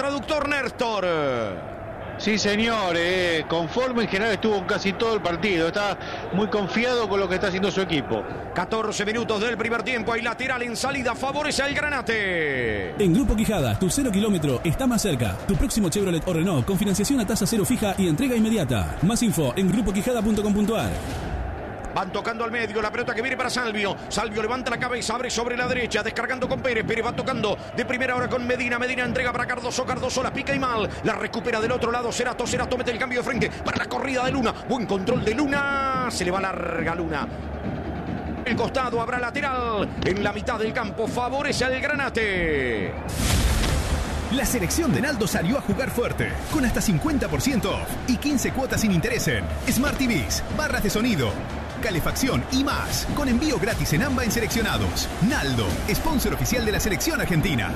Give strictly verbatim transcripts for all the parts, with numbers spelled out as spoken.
traductor Néstor. Sí, señor, eh, conforme en general estuvo en casi todo el partido, está muy confiado con lo que está haciendo su equipo. catorce minutos del primer tiempo, hay lateral en salida, favorece al Granate. En Grupo Quijada, tu cero kilómetro está más cerca. Tu próximo Chevrolet o Renault con financiación a tasa cero fija y entrega inmediata. Más info en grupo quijada punto com punto a r. Van tocando al medio, la pelota que viene para Salvio. Salvio levanta la cabeza, abre sobre la derecha, descargando con Pérez. Pérez va tocando de primera hora con Medina. Medina entrega para Cardoso. Cardoso la pica y mal. La recupera del otro lado Cerato. Cerato mete el cambio de frente para la corrida de Luna. Buen control de Luna. Se le va larga Luna. El costado habrá lateral en la mitad del campo. Favorece al Granate. La selección de Naldo salió a jugar fuerte, con hasta cincuenta por ciento off y quince cuotas sin interés en Smart T Vs, barras de sonido, calefacción y más, con envío gratis en AMBA en seleccionados. Naldo, sponsor oficial de la selección argentina.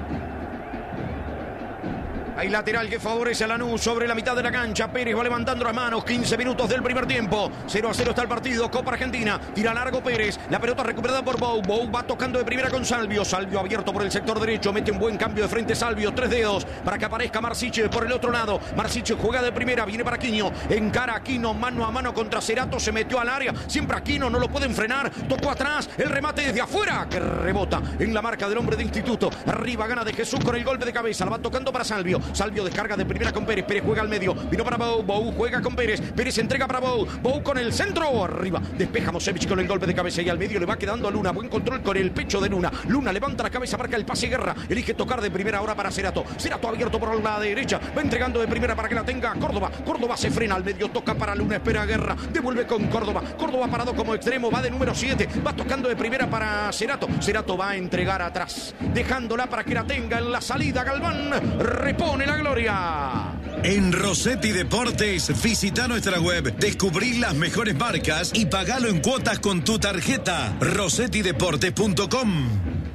Hay lateral que favorece a Lanús sobre la mitad de la cancha. Pérez va levantando las manos. quince minutos del primer tiempo. cero a cero está el partido. Copa Argentina. Tira largo Pérez. La pelota recuperada por Bou. Bou va tocando de primera con Salvio. Salvio abierto por el sector derecho. Mete un buen cambio de frente Salvio. Tres dedos para que aparezca Marsiche por el otro lado. Marsiche juega de primera. Viene para Aquino. Encara Aquino mano a mano contra Cerato. Se metió al área. Siempre Aquino. No lo pueden frenar. Tocó atrás. El remate desde afuera. Que rebota en la marca del hombre de Instituto. Arriba gana de Jesús con el golpe de cabeza. La va tocando para Salvio. Salvio descarga de primera con Pérez. Pérez juega al medio. Vino para Bou. Bou juega con Pérez. Pérez entrega para Bou. Bou con el centro. Arriba. Despeja Mosevich con el golpe de cabeza. Y al medio le va quedando a Luna. Buen control con el pecho de Luna. Luna levanta la cabeza. Marca el pase Guerra. Elige tocar de primera ahora para Cerato. Cerato abierto por la derecha. Va entregando de primera para que la tenga Córdoba. Córdoba se frena al medio. Toca para Luna. Espera a Guerra. Devuelve con Córdoba. Córdoba parado como extremo. Va de número siete. Va tocando de primera para Cerato. Cerato va a entregar atrás. Dejándola para que la tenga en la salida. Galván repone la gloria. En Rossetti Deportes, visita nuestra web, descubrí las mejores marcas y pagalo en cuotas con tu tarjeta. rossetti deportes punto com.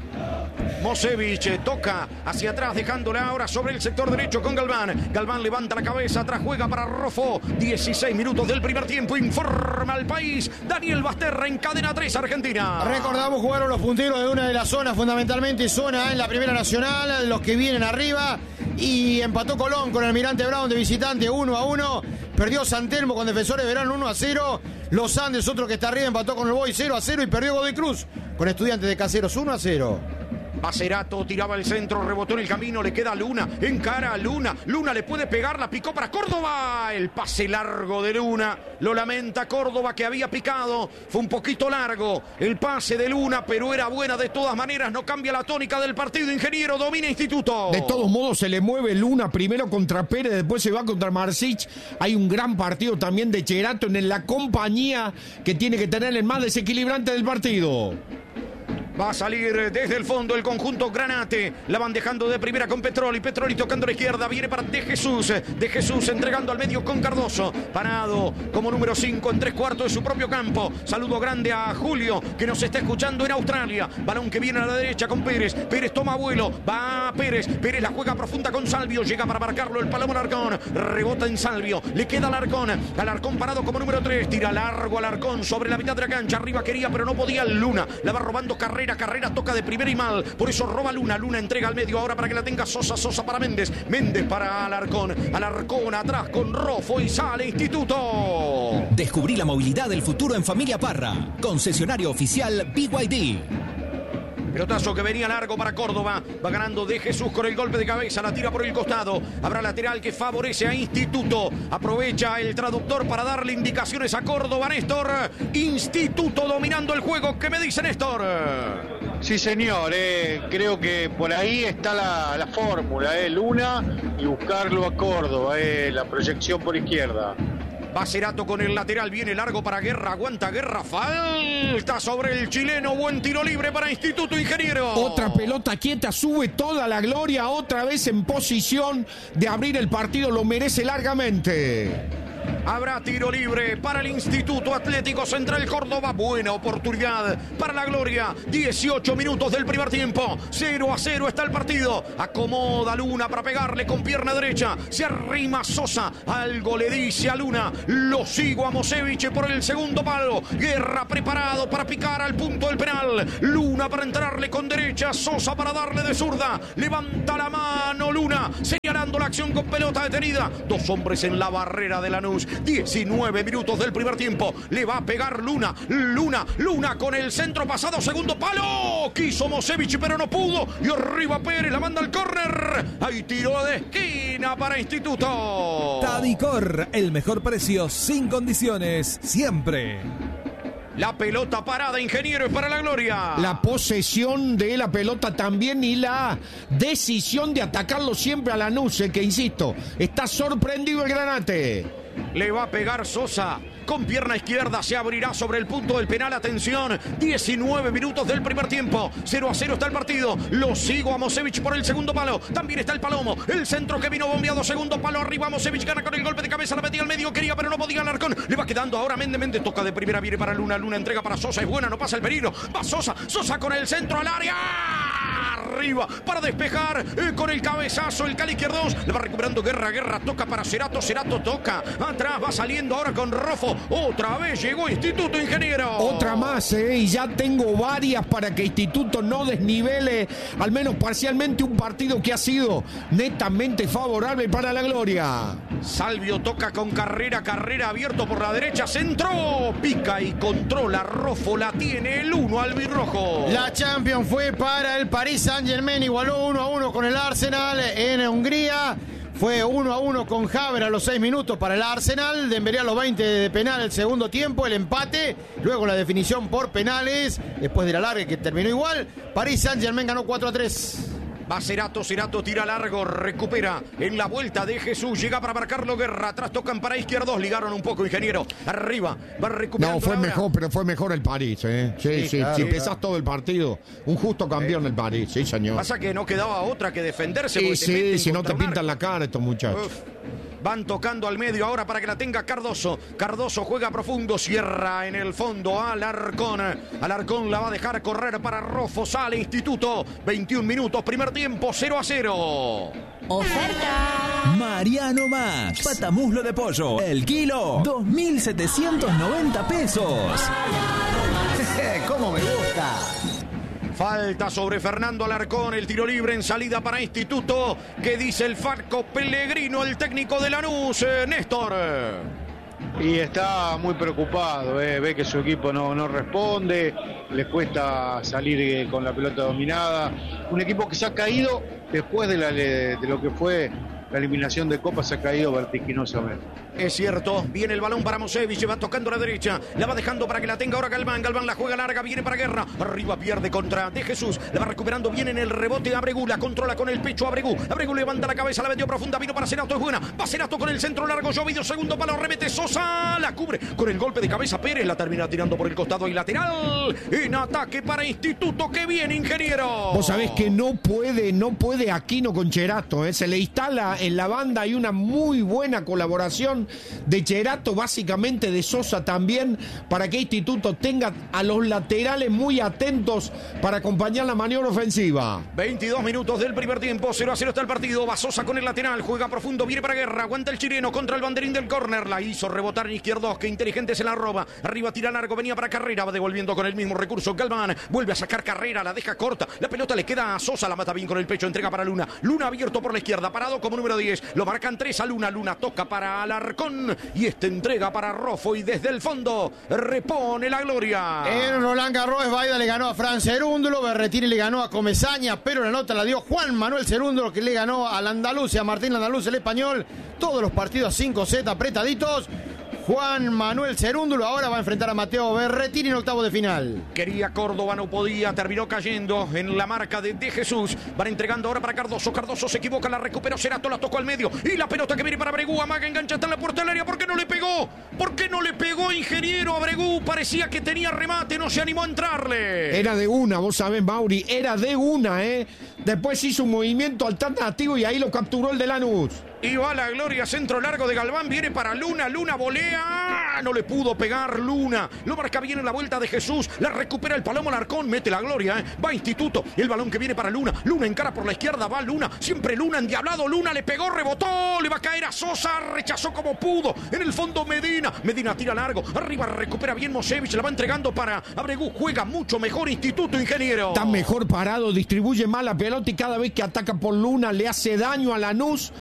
Mosevich toca hacia atrás, dejándola ahora sobre el sector derecho con Galván. Galván levanta la cabeza, atrás juega para Rofo. dieciséis minutos del primer tiempo, informa al país. Daniel Basterra en Cadena tres Argentina. Recordamos, jugaron los punteros de una de las zonas, fundamentalmente zona A en la Primera Nacional, los que vienen arriba. Y empató Colón con el Almirante Brown de visitante uno a uno. Perdió San Telmo con Defensores de Verano uno a cero. Los Andes, otro que está arriba, empató con el Boy cero a cero. Y perdió Godoy Cruz con Estudiantes de Caseros uno a cero. Cerato tiraba el centro, rebotó en el camino, le queda Luna, encara a Luna, Luna le puede pegar, la picó para Córdoba, el pase largo de Luna, lo lamenta Córdoba que había picado, fue un poquito largo el pase de Luna, pero era buena de todas maneras, no cambia la tónica del partido, ingeniero, domina Instituto. De todos modos se le mueve Luna, primero contra Pérez, después se va contra Marsic, hay un gran partido también de Cerato en la compañía que tiene que tener el más desequilibrante del partido. Va a salir desde el fondo el conjunto Granate. La van dejando de primera con Petroli. Petroli tocando a la izquierda. Viene para De Jesús. De Jesús entregando al medio con Cardoso. Parado como número cinco en tres cuartos de su propio campo. Saludo grande a Julio que nos está escuchando en Australia. Balón que viene a la derecha con Pérez. Pérez toma vuelo. Va Pérez. Pérez la juega profunda con Salvio. Llega para marcarlo el Palomo Alarcón. Rebota en Salvio. Le queda Alarcón. Alarcón parado como número tres. Tira largo Alarcón sobre la mitad de la cancha. Arriba quería pero no podía Luna. La va robando Carrera. Carrera toca de primera y mal, por eso roba Luna, Luna entrega al medio ahora para que la tenga Sosa, Sosa para Méndez, Méndez para Alarcón, Alarcón atrás con Rofo y sale Instituto. Descubrí la movilidad del futuro en Familia Parra, concesionario oficial B Y D. Pelotazo que venía largo para Córdoba. Va ganando De Jesús con el golpe de cabeza. La tira por el costado. Habrá lateral que favorece a Instituto. Aprovecha el traductor para darle indicaciones a Córdoba. Néstor. Instituto dominando el juego. ¿Qué me dice Néstor? Sí, señor. Eh, creo que por ahí está la, la fórmula. Eh, Luna y buscarlo a Córdoba. Eh, la proyección por izquierda. Va Cerato con el lateral, viene largo para Guerra, aguanta Guerra, falta sobre el chileno, buen tiro libre para Instituto, ingeniero. Otra pelota quieta, sube toda la gloria, otra vez en posición de abrir el partido, lo merece largamente. Habrá tiro libre para el Instituto Atlético Central Córdoba. Buena oportunidad para la gloria. dieciocho minutos del primer tiempo. cero a cero está el partido. Acomoda Luna para pegarle con pierna derecha. Se arrima Sosa. Algo le dice a Luna. Lo sigo a Mosevich por el segundo palo. Guerra preparado para picar al punto del penal. Luna para entrarle con derecha. Sosa para darle de zurda. Levanta la mano Luna. Señala la acción con pelota detenida. Dos hombres en la barrera de Lanús. diecinueve minutos del primer tiempo. Le va a pegar Luna. Luna, Luna con el centro pasado. Segundo palo. Quiso Mosevich, pero no pudo. Y arriba Pérez, la manda al córner. Ahí tiró de esquina para Instituto. Tadicor, el mejor precio sin condiciones, siempre. La pelota parada, ingeniero, es para la gloria. La posesión de la pelota también y la decisión de atacarlo siempre a Lanús, que insisto, está sorprendido el Granate. Le va a pegar Sosa. Con pierna izquierda se abrirá sobre el punto del penal. Atención, diecinueve minutos del primer tiempo. cero a cero está el partido. Lo sigo a Mosevich por el segundo palo. También está el Palomo. El centro que vino bombeado. Segundo palo arriba. Mosevich gana con el golpe de cabeza. La metía al medio. Quería, pero no podía. Alarcón. Le va quedando ahora Méndez. Méndez toca de primera. Viene para Luna. Luna entrega para Sosa. Es buena. No pasa el peligro. Va Sosa. Sosa con el centro al área. Arriba para despejar eh, con el cabezazo. El Cali izquierdos. Le va recuperando Guerra. Guerra toca para Cerato. Cerato toca. Atrás va saliendo ahora con Rofo. Otra vez llegó Instituto, ingeniero. Otra más, ¿eh? Y ya tengo varias para que Instituto no desnivele, al menos parcialmente, un partido que ha sido netamente favorable para la gloria. Salvio toca con Carrera. Carrera abierto por la derecha. Centro. Pica y controla. Rofo la tiene el uno albirrojo. La Champions fue para el Paris Saint-Germain. Igualó uno a uno con el Arsenal en Hungría. Fue uno a uno con Haver a los seis minutos para el Arsenal. Dembélé a los veinte de penal el segundo tiempo. El empate. Luego la definición por penales. Después de la larga que terminó igual. Paris Saint-Germain ganó cuatro a tres. Va Cerato, Cerato tira largo, recupera en la vuelta de Jesús, llega para marcarlo Guerra, atrás tocan para izquierdos, ligaron un poco, ingeniero, arriba, va recuperando. No, fue ahora. mejor, pero fue mejor el París, ¿eh? Sí, sí, sí, claro, si claro. pesás todo el partido, un justo campeón el París, sí, señor. Pasa que no quedaba otra que defenderse. Sí, porque te sí, meten si no te contra pintan la marca. cara estos muchachos. Uf. Van tocando al medio ahora para que la tenga Cardoso. Cardoso juega profundo, cierra en el fondo Alarcón. Alarcón la va a dejar correr para Rofo. Sale Instituto. veintiún minutos, primer tiempo, cero a cero. Oferta. Mariano Max. Patamuslo de pollo. El kilo. dos mil setecientos noventa pesos. ¿Cómo me gusta? Falta sobre Fernando Alarcón, el tiro libre en salida para Instituto. ¿Qué dice el Farco Pellegrino, el técnico de Lanús, eh, Néstor? Y está muy preocupado, eh. Ve que su equipo no, no responde, le cuesta salir eh, con la pelota dominada. Un equipo que se ha caído después de, la, de lo que fue la eliminación de Copa, se ha caído vertiginosamente. Es cierto, viene el balón para Mosevich, va tocando a la derecha, la va dejando para que la tenga ahora Galván, Galván la juega larga, viene para Guerra, arriba pierde contra De Jesús, la va recuperando bien en el rebote Abregu, la controla con el pecho Abregu, Abregu levanta la cabeza, la metió profunda, vino para Cerato, es buena, va Cerato con el centro largo, Llovido, segundo palo, remete Sosa, la cubre con el golpe de cabeza Pérez, la termina tirando por el costado y lateral, en ataque para Instituto, que bien, ingeniero. Vos sabés que no puede, no puede Aquino con Cerato, ¿eh? Se le instala en la banda, hay una muy buena colaboración de Cerato, básicamente de Sosa también, para que Instituto tenga a los laterales muy atentos para acompañar la maniobra ofensiva. veintidós minutos del primer tiempo, cero a cero está el partido, va Sosa con el lateral, juega profundo, viene para Guerra, aguanta el chileno contra el banderín del córner, la hizo rebotar en izquierdos, que inteligente se la roba, arriba tira largo, venía para Carrera, va devolviendo con el mismo recurso Galván, vuelve a sacar Carrera, la deja corta, la pelota le queda a Sosa, la mata bien con el pecho, entrega para Luna, Luna abierto por la izquierda, parado como número diez, lo marcan tres a Luna, Luna toca para Alarcón, y este entrega para Rofo, y desde el fondo repone la gloria. En Roland Garros, Baida le ganó a Fran Cerúndulo, Berretini le ganó a Comesaña, pero la nota la dio Juan Manuel Cerúndulo, que le ganó al andaluz y a Martín Andaluz, el español. Todos los partidos cinco set apretaditos. Juan Manuel Cerúndulo ahora va a enfrentar a Mateo Berretini en octavo de final. Quería Córdoba, no podía, terminó cayendo en la marca de De Jesús. Van entregando ahora para Cardoso, Cardoso se equivoca, la recuperó Cerato, la tocó al medio. Y la pelota que viene para Abregu, amaga, engancha, está en la puerta del área. ¿Por qué no le pegó? ¿Por qué no le pegó, ingeniero? Abregu parecía que tenía remate, no se animó a entrarle. Era de una, vos sabés, Mauri, era de una, ¿eh? Después hizo un movimiento alternativo y ahí lo capturó el de Lanús. Y va la gloria, centro largo de Galván, viene para Luna, Luna volea, no le pudo pegar Luna, lo marca bien en la vuelta de Jesús, la recupera el Palomo Alarcón, mete la gloria, ¿eh? Va Instituto, el balón que viene para Luna, Luna encara por la izquierda, va Luna, siempre Luna endiablado, Luna le pegó, rebotó, le va a caer a Sosa, rechazó como pudo, en el fondo Medina, Medina tira largo, arriba recupera bien Mosevich, la va entregando para Abregu, juega mucho mejor Instituto, ingeniero. Está mejor parado, distribuye mal la pelota y cada vez que ataca por Luna le hace daño a Lanús.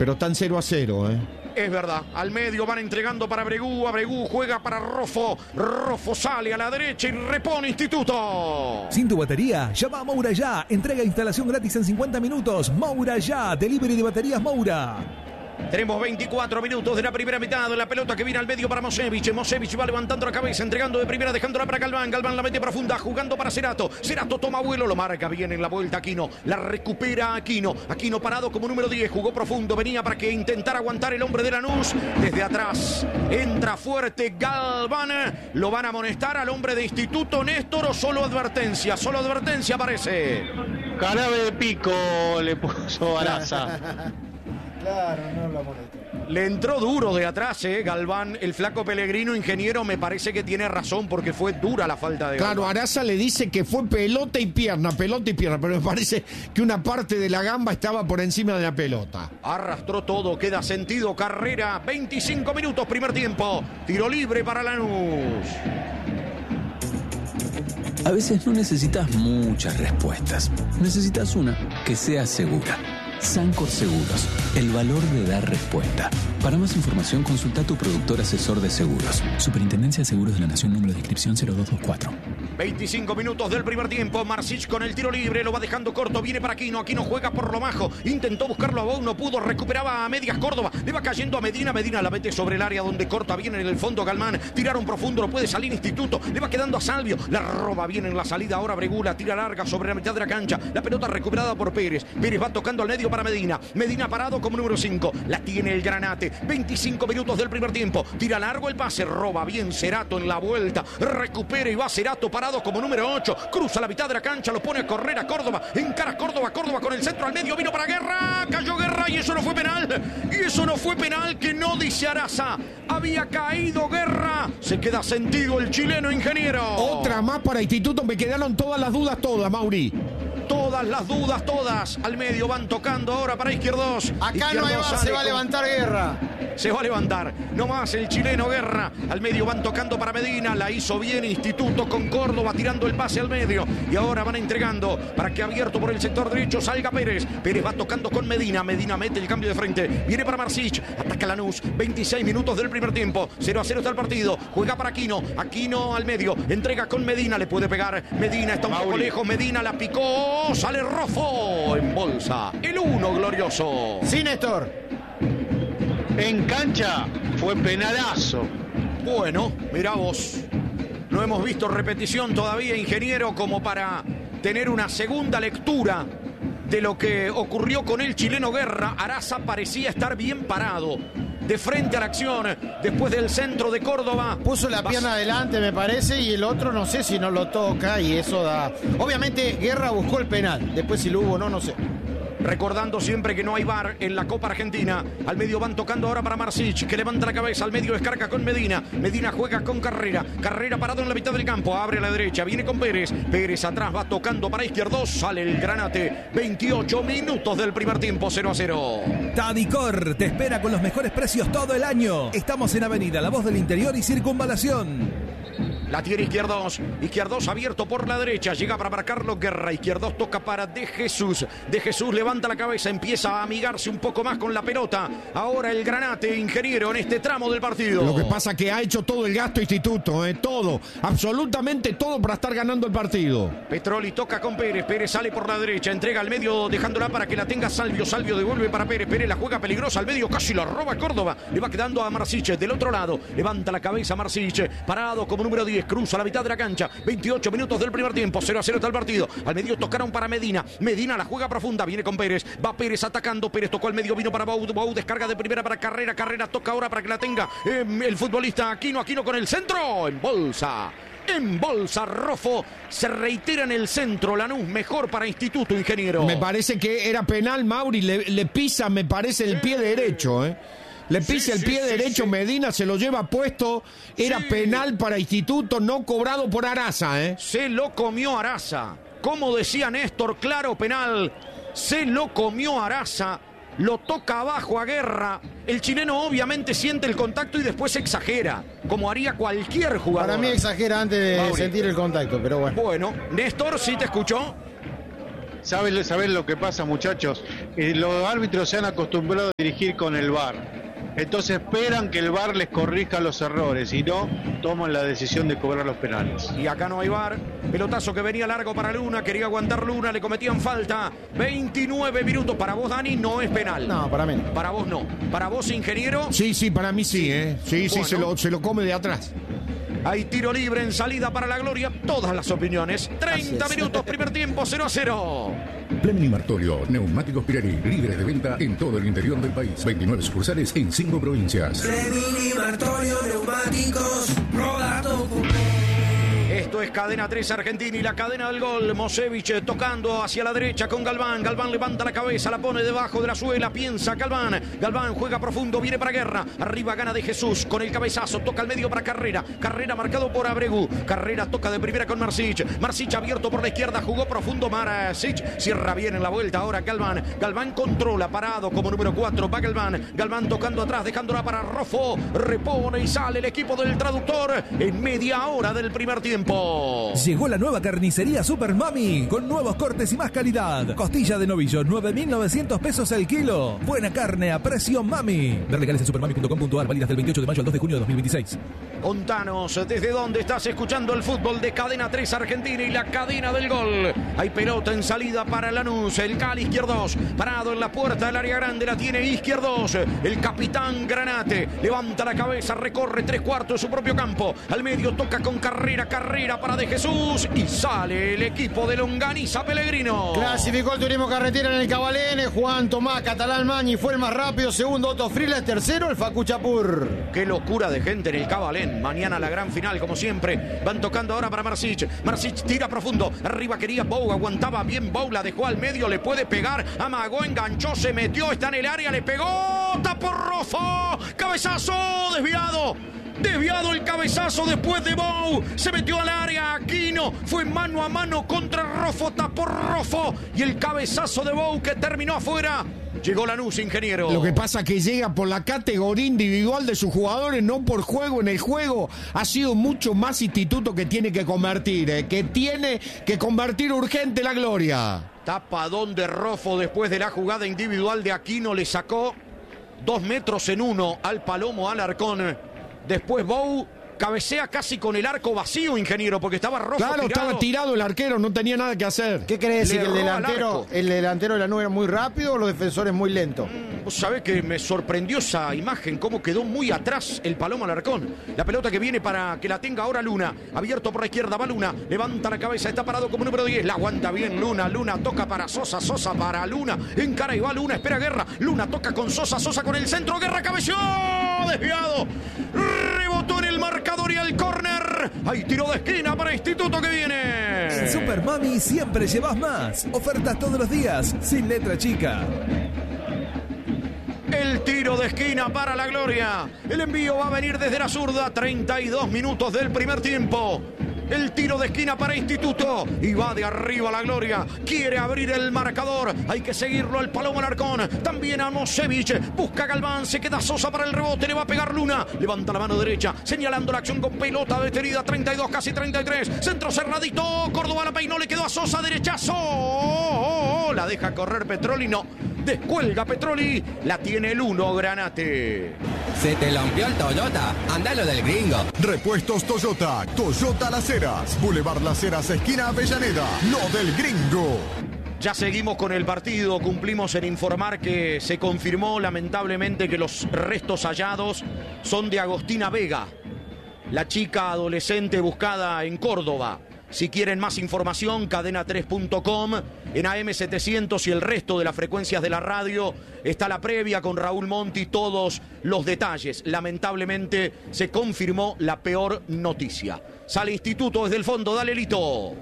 Pero están cero a cero, ¿eh? Es verdad, al medio van entregando para Bregú, Abregú juega para Rofo, Rofo sale a la derecha y repone Instituto. Sin tu batería, llama a Moura ya, entrega e instalación gratis en cincuenta minutos. Moura ya, delivery de baterías Moura. Tenemos veinticuatro minutos de la primera mitad. La pelota que viene al medio para Mosevich. Mosevich va levantando la cabeza, entregando de primera, dejándola para Galván. Galván la mete profunda, jugando para Cerato. Cerato toma vuelo, lo marca bien en la vuelta Aquino. La recupera Aquino. Aquino parado como número diez, jugó profundo. Venía para que intentara aguantar el hombre de Lanús. Desde atrás entra fuerte Galván. Lo van a amonestar al hombre de Instituto, Néstor, o solo advertencia. Solo advertencia parece. Jarabe de pico le puso Araza. Claro, no lo amonestó. Le entró duro de atrás, eh, Galván, el flaco Pellegrino, ingeniero, me parece que tiene razón porque fue dura la falta de Galván. Claro, Araza le dice que fue pelota y pierna, pelota y pierna, pero me parece que una parte de la gamba estaba por encima de la pelota. Arrastró todo, queda sentido, carrera, veinticinco minutos, primer tiempo, tiro libre para Lanús. A veces no necesitas muchas respuestas, necesitas una que sea segura. Sancor Seguros, el valor de dar respuesta. Para más información, consulta a tu productor asesor de seguros. Superintendencia de Seguros de la Nación, número de inscripción cero dos dos cuatro. veinticinco minutos del primer tiempo. Marsic con el tiro libre, lo va dejando corto. Viene para Aquino. Aquino juega por lo majo. Intentó buscarlo a Bou, no pudo. Recuperaba a medias Córdoba. Le va cayendo a Medina. Medina la mete sobre el área donde corta bien en el fondo Galván. Tiraron profundo, no puede salir Instituto. Le va quedando a Salvio. La roba bien en la salida. Ahora Bregula tira larga sobre la mitad de la cancha. La pelota recuperada por Pérez. Pérez va tocando al medio para Medina. Medina parado como número cinco. La tiene el Granate. veinticinco minutos del primer tiempo. Tira largo el pase. Roba bien Cerato en la vuelta. Recupera y va Cerato parado como número ocho. Cruza la mitad de la cancha. Lo pone a correr a Córdoba. Encara Córdoba. Córdoba con el centro al medio. Vino para Guerra. Cayó Guerra y eso no fue penal. Y eso no fue penal, que no dice Araza. Había caído Guerra. Se queda sentido el chileno, ingeniero. Otra más para Instituto. Me quedaron todas las dudas, todas, Mauri. Todas las dudas, todas. Al medio van tocando ahora para Izquierdos. Acá Izquierdos no hay más, se va a levantar Guerra. Se va a levantar. No más el chileno Guerra. Al medio van tocando para Medina. La hizo bien Instituto con Córdoba tirando el pase al medio. Y ahora van entregando para que abierto por el sector derecho salga Pérez. Pérez va tocando con Medina. Medina mete el cambio de frente. Viene para Marsic. Ataca Lanús. veintiséis minutos del primer tiempo. cero a cero está el partido. Juega para Aquino. Aquino al medio. Entrega con Medina. Le puede pegar. Medina está un poco lejos. Medina la picó. Sale Rofo en bolsa. El uno glorioso. Sí, Néstor. En cancha fue penalazo. Bueno, mirá vos. No hemos visto repetición todavía, ingeniero, como para tener una segunda lectura de lo que ocurrió con el chileno Guerra. Araza parecía estar bien parado, de frente a la acción, después del centro de Córdoba. Puso la pierna adelante, me parece, y el otro no sé si no lo toca, y eso da... Obviamente Guerra buscó el penal, después si lo hubo o no, no sé. Recordando siempre que no hay V A R en la Copa Argentina. Al medio van tocando ahora para Marsic, que levanta la cabeza. Al medio descarga con Medina. Medina juega con Carrera. Carrera parado en la mitad del campo. Abre a la derecha. Viene con Pérez. Pérez atrás va tocando para Izquierdos. Sale el Granate. veintiocho minutos del primer tiempo. cero a cero. Tadicor te espera con los mejores precios todo el año. Estamos en Avenida La Voz del Interior y Circunvalación. La tiene Izquierdos. Izquierdos abierto por la derecha. Llega para marcarlo Guerra. Izquierdos toca para De Jesús. De Jesús levanta la cabeza. Empieza a amigarse un poco más con la pelota. Ahora el Granate, ingeniero, en este tramo del partido. Lo que pasa que ha hecho todo el gasto Instituto. Eh, todo. Absolutamente todo para estar ganando el partido. Petroli toca con Pérez. Pérez sale por la derecha. Entrega al medio dejándola para que la tenga Salvio. Salvio devuelve para Pérez. Pérez la juega peligrosa al medio. Casi la roba Córdoba. Le va quedando a Marsic del otro lado. Levanta la cabeza Marsic. Parado como número diez. Cruza la mitad de la cancha. veintiocho minutos del primer tiempo. cero a cero está el partido. Al medio tocaron para Medina. Medina la juega profunda. Viene con Pérez. Va Pérez atacando. Pérez tocó al medio. Vino para Bou. Bou descarga de primera para Carrera. Carrera toca ahora para que la tenga eh, el futbolista Aquino. Aquino con el centro. En bolsa. En bolsa, Rofo. Se reitera en el centro. Lanús mejor para Instituto, ingeniero. Me parece que era penal, Mauri. Le, le pisa, me parece, el pie derecho, ¿eh? Le pisa sí, el pie sí, derecho, sí, Medina se lo lleva puesto. Era sí. penal para Instituto, no cobrado por Araza, ¿eh? Se lo comió Araza. Como decía Néstor, claro, penal. Se lo comió Araza. Lo toca abajo a Guerra. El chileno obviamente siente el contacto y después exagera, como haría cualquier jugador. Para mí exagera antes de Mauri. sentir el contacto, pero bueno. Bueno, Néstor, ¿sí te escuchó? ¿Saben, ¿Saben lo que pasa, muchachos? eh, los árbitros se han acostumbrado a dirigir con el V A R. Entonces esperan que el V A R les corrija los errores y no toman la decisión de cobrar los penales. Y acá no hay V A R. Pelotazo que venía largo para Luna, quería aguantar Luna, le cometían falta. veintinueve minutos. Para vos, Dani, no es penal. No, para mí no. Para vos no. Para vos, ingeniero. Sí, sí, para mí sí, ¿eh? Sí, sí, Bueno. se lo, se lo come de atrás. Hay tiro libre en salida para la gloria. Todas las opiniones. treinta minutos, primer tiempo, cero a cero. Fleming Martolio, neumáticos Pirelli, líderes de venta en todo el interior del país. veintinueve sucursales en cinco provincias. Fleming Martolio, neumáticos, rodado con... Esto es Cadena tres Argentina y la cadena del gol. Mosevich tocando hacia la derecha con Galván. Galván levanta la cabeza, la pone debajo de la suela. Piensa Galván. Galván juega profundo, viene para Guerra. Arriba gana de Jesús con el cabezazo. Toca al medio para Carrera. Carrera marcado por Abregu. Carrera toca de primera con Marsic. Marsic abierto por la izquierda. Jugó profundo Marsic. Cierra bien en la vuelta ahora Galván. Galván controla, parado como número cuatro. Va Galván. Galván tocando atrás, dejándola para Rofo. Repone y sale el equipo del traductor en media hora del primer tiempo. Llegó la nueva carnicería Super Mami con nuevos cortes y más calidad. Costilla de novillo, nueve mil novecientos pesos el kilo. Buena carne a precio Mami. Ver legales en supermami punto com punto ar, válidas del veintiocho de mayo al dos de junio de dos mil veintiséis. Contanos, ¿desde dónde estás escuchando el fútbol de Cadena tres Argentina y la cadena del gol? Hay pelota en salida para Lanús, el Cali Izquierdos, parado en la puerta del área grande, la tiene Izquierdos, el capitán Granate, levanta la cabeza, recorre tres cuartos de su propio campo, al medio toca con Carrera, Carrera para De Jesús y sale el equipo de Longaniza Pellegrino. Clasificó el turismo carretera en el Cabalén, Juan Tomás Catalán Mañi fue el más rápido, segundo Otto Friles, tercero el Facu Chapur. Qué locura de gente en el Cabalén. Mañana la gran final, como siempre. Van tocando ahora para Marsic. Marsic tira profundo. Arriba quería Bou, aguantaba bien Bou, la dejó al medio, le puede pegar. Amagó, enganchó, se metió, está en el área, le pegó. Tapó Rofo. Cabezazo desviado. Desviado el cabezazo después de Bou. Se metió al área. Aquino fue mano a mano contra Rofo. Tapó Rofo. Y el cabezazo de Bou que terminó afuera. Llegó Lanús, ingeniero. Lo que pasa es que llega por la categoría individual de sus jugadores, no por juego. En el juego ha sido mucho más Instituto que tiene que convertir, eh, que tiene que convertir urgente la gloria. Tapadón de Rofo después de la jugada individual de Aquino. Le sacó dos metros en uno al Palomo Alarcón. Después Bou cabecea casi con el arco vacío, ingeniero, porque estaba Rofo Claro, tirado. estaba tirado el arquero, no tenía nada que hacer. ¿Qué crees? Le ¿Que el erró al delantero, arco. el delantero de la nube era muy rápido o los defensores muy lentos? Vos sabés que me sorprendió esa imagen, cómo quedó muy atrás el Palomo Alarcón. La pelota que viene para que la tenga ahora Luna. Abierto por la izquierda, va Luna. Levanta la cabeza, está parado como número diez. La aguanta bien Luna. Luna toca para Sosa. Sosa para Luna. Encara y va Luna. Espera Guerra. Luna toca con Sosa. Sosa con el centro. Guerra cabeció. Desviado. Rebotó en el marcador y al córner. Hay tiro de esquina para Instituto que viene. En Super Mami siempre llevas más. Ofertas todos los días, sin letra chica. El tiro de esquina para la gloria. El envío va a venir desde la zurda. treinta y dos minutos del primer tiempo. El tiro de esquina para Instituto. Y va de arriba la gloria. Quiere abrir el marcador. Hay que seguirlo al Palomo Alarcón. También a Mosevich. Busca Galván. Se queda Sosa para el rebote. Le va a pegar Luna. Levanta la mano derecha. Señalando la acción con pelota detenida. treinta y dos, casi treinta y tres. Centro cerradito. Córdoba la peinó. Le quedó a Sosa. Derechazo. La deja correr Petroli. No. Descuelga Petroli. La tiene el uno Granate. Se te rompió el Toyota. Andalo del gringo. Repuestos Toyota. Toyota Las Heras. Boulevard Las Heras, esquina Avellaneda. Lo del gringo. Ya seguimos con el partido. Cumplimos en informar que se confirmó lamentablemente que los restos hallados son de Agostina Vega, la chica adolescente buscada en Córdoba. Si quieren más información, cadena tres punto com, en A M setecientos y el resto de las frecuencias de la radio está la previa con Raúl Monti, todos los detalles. Lamentablemente se confirmó la peor noticia. Sale Instituto desde el fondo, dale Lito.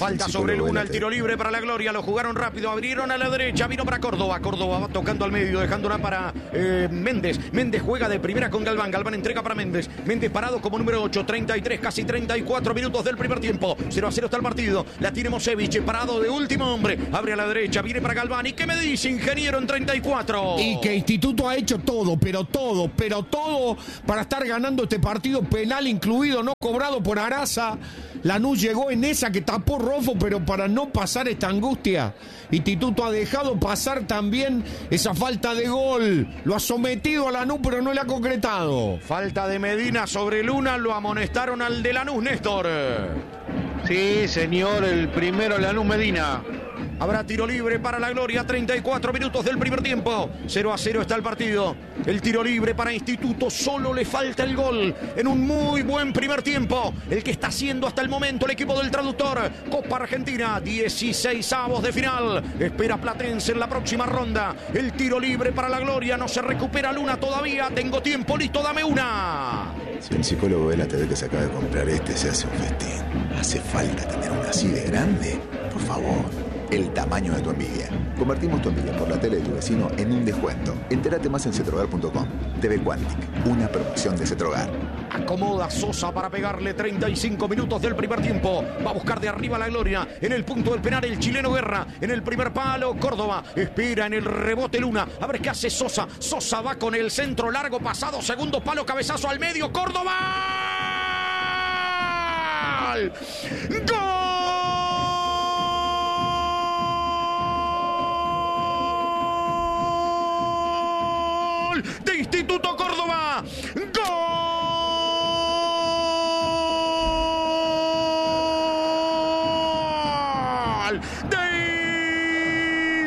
Falta sobre Luna, el tiro libre para la Gloria. Lo jugaron rápido, abrieron a la derecha, vino para Córdoba. Córdoba va tocando al medio, dejándola para eh, Méndez. Méndez juega de primera con Galván. Galván entrega para Méndez. Méndez parado como número ocho, treinta y tres, casi treinta y cuatro minutos del primer tiempo. cero a cero está el partido. La tiene Mosevich, parado de último hombre. Abre a la derecha, viene para Galván. ¿Y qué me dice, ingeniero, en treinta y cuatro? Y que Instituto ha hecho todo, pero todo, pero todo para estar ganando este partido, penal incluido, no cobrado por Araza. Lanús llegó en esa que tapó Rofo, pero para no pasar esta angustia, Instituto ha dejado pasar también esa falta de gol. Lo ha sometido a Lanús, pero no le ha concretado. Falta de Medina sobre Luna, lo amonestaron al de Lanús, Néstor. Sí, señor, el primero Lanús Medina. Habrá tiro libre para la Gloria, treinta y cuatro minutos del primer tiempo. cero a cero está el partido. El tiro libre para Instituto, solo le falta el gol en un muy buen primer tiempo. El que está haciendo hasta el momento el equipo del traductor. Copa Argentina, dieciseisavos de final. Espera Platense en la próxima ronda. El tiro libre para la Gloria, no se recupera Luna todavía. Tengo tiempo, listo, dame una. Si el psicólogo ve la T V que se acaba de comprar este, se hace un festín. ¿Hace falta tener una así de grande? Por favor. El tamaño de tu envidia. Convertimos tu envidia por la tele de tu vecino en un descuento. Entérate más en cetrogar punto com. T V Quantic, una promoción de Cetrogar. Acomoda Sosa para pegarle treinta y cinco minutos del primer tiempo. Va a buscar de arriba la Gloria. En el punto del penal el chileno Guerra. En el primer palo Córdoba. Espera en el rebote Luna. A ver qué hace Sosa. Sosa va con el centro largo pasado. Segundo palo, cabezazo al medio. Córdoba. ¡Gol! De Instituto Córdoba. ¡Gol! De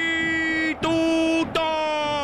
Instituto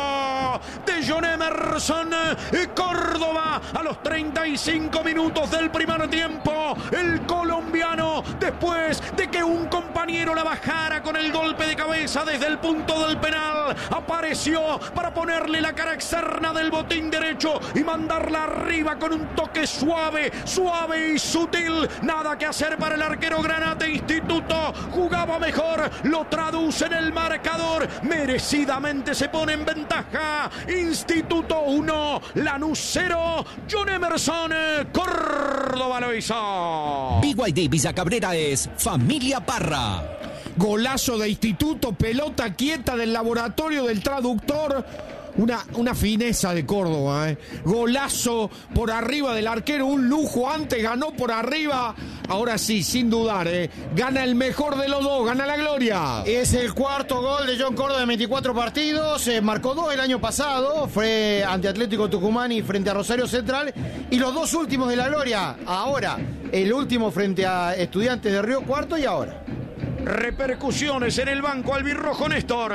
de John Emerson Córdoba a los treinta y cinco minutos del primer tiempo. El colombiano, después de que un compañero la bajara con el golpe de cabeza desde el punto del penal, apareció para ponerle la cara externa del botín derecho y mandarla arriba con un toque suave, suave y sutil. Nada que hacer para el arquero Granate. Instituto jugaba mejor, lo traduce en el marcador. Merecidamente se pone en ventaja. Instituto uno, Lanús cero. John Emerson Córdoba lo hizo. B Y D Villa Cabrera es Familia Parra. Golazo de Instituto, pelota quieta del laboratorio del traductor. Una, una fineza de Córdoba, ¿eh? Golazo por arriba del arquero, un lujo. Antes ganó por arriba, ahora sí, sin dudar, ¿eh? Gana el mejor de los dos, gana la Gloria. Es el cuarto gol de John Córdoba en veinticuatro partidos. Eh, marcó dos el año pasado, fue ante Atlético Tucumán y frente a Rosario Central. Y los dos últimos de la Gloria, ahora, el último frente a Estudiantes de Río Cuarto y ahora. Repercusiones en el banco albirrojo, Néstor.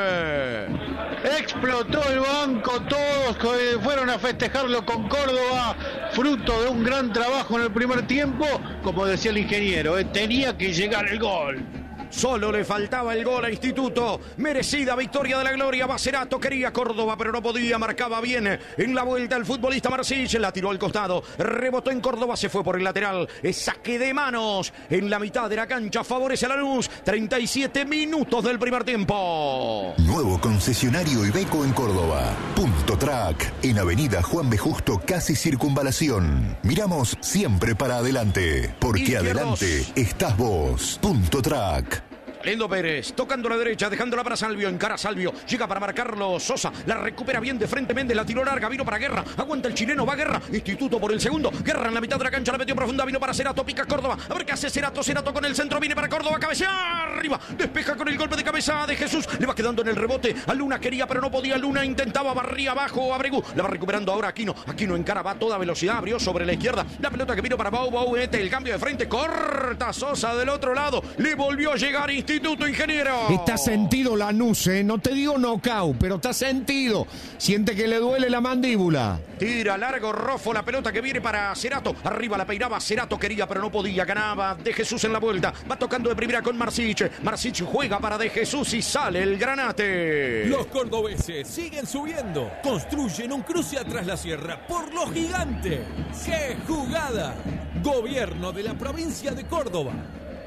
Explotó el banco, todos fueron a festejarlo con Córdoba, fruto de un gran trabajo en el primer tiempo. Como decía el ingeniero, eh, tenía que llegar el gol. Solo le faltaba el gol a Instituto. Merecida victoria de la Gloria. Bacerato quería Córdoba, pero no podía. Marcaba bien en la vuelta el futbolista Marcich. La tiró al costado. Rebotó en Córdoba. Se fue por el lateral. Es saque de manos en la mitad de la cancha. Favorece a Lanús. treinta y siete minutos del primer tiempo. Nuevo concesionario Iveco en Córdoba. Punto Track. En Avenida Juan B. Justo, casi Circunvalación. Miramos siempre para adelante. Porque Izquierdos. adelante estás vos. Punto Track. Lendo Pérez, tocando a la derecha, dejándola para Salvio, encara Salvio, llega para marcarlo Sosa, la recupera bien de frente Méndez, la tiró larga, vino para Guerra, aguanta el chileno, va Guerra, Instituto por el segundo, Guerra en la mitad de la cancha, la metió profunda, vino para Cerato, pica Córdoba, a ver qué hace Cerato, Cerato con el centro, viene para Córdoba, cabecea arriba, despeja con el golpe de cabeza de Jesús, le va quedando en el rebote, a Luna quería pero no podía, Luna intentaba, barría abajo, Abregu, la va recuperando ahora Aquino, Aquino encara, va a toda velocidad, abrió sobre la izquierda, la pelota que vino para Bau, Bau, mete el cambio de frente, corta Sosa del otro lado, le volvió a llegar Instituto, ingeniero. Está sentido Lanús, ¿eh? No te digo knockout, pero está sentido. Siente que le duele la mandíbula. Tira largo Rofo, la pelota que viene para Cerato. Arriba la peinaba, Cerato quería pero no podía. Ganaba De Jesús en la vuelta. Va tocando de primera con Marcich. Marcich juega para De Jesús y sale el Granate. Los cordobeses siguen subiendo. Construyen un cruce atrás la sierra por los gigantes. ¡Qué jugada! Gobierno de la provincia de Córdoba.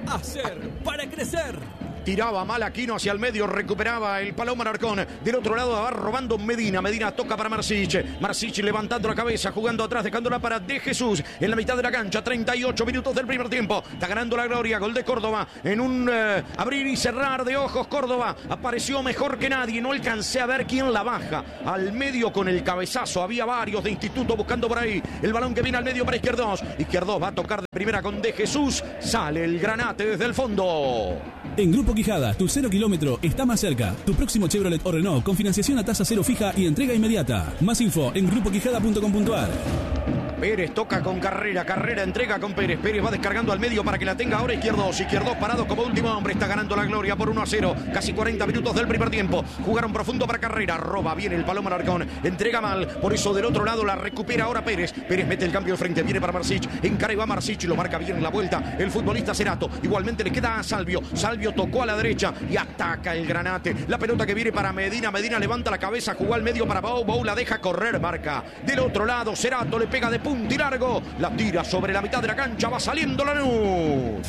Hacer para crecer. Tiraba mal Aquino hacia el medio, recuperaba el Paloma Alarcón. Del otro lado va robando Medina. Medina toca para Marsic. Marsic levantando la cabeza, jugando atrás, dejándola para De Jesús. En la mitad de la cancha, treinta y ocho minutos del primer tiempo. Está ganando la Gloria, gol de Córdoba. En un uh, abrir y cerrar de ojos, Córdoba apareció mejor que nadie. No alcancé a ver quién la baja. Al medio con el cabezazo. Había varios de Instituto buscando por ahí. El balón que viene al medio para Izquierdos. Izquierdos va a tocar de primera con De Jesús. Sale el Granate desde el fondo. En Grupo Quijada, tu cero kilómetro está más cerca. Tu próximo Chevrolet o Renault con financiación a tasa cero fija y entrega inmediata. Más info en grupo quijada punto com punto a r. Pérez toca con Carrera, Carrera entrega con Pérez, Pérez va descargando al medio para que la tenga ahora Izquierdos, Izquierdos parado como último hombre, está ganando la Gloria por uno a cero, casi cuarenta minutos del primer tiempo, jugaron profundo para Carrera, roba bien el Paloma Alarcón, entrega mal, por eso del otro lado la recupera ahora Pérez, Pérez mete el cambio de frente, viene para Marsic, encara y va Marsic, lo marca bien en la vuelta, el futbolista Cerato, igualmente le queda a Salvio, Salvio tocó a la derecha y ataca el Granate, la pelota que viene para Medina, Medina levanta la cabeza, jugó al medio para Bou, Bou la deja correr, marca, del otro lado Cerato le pega de punta y largo, la tira sobre la mitad de la cancha, va saliendo Lanús.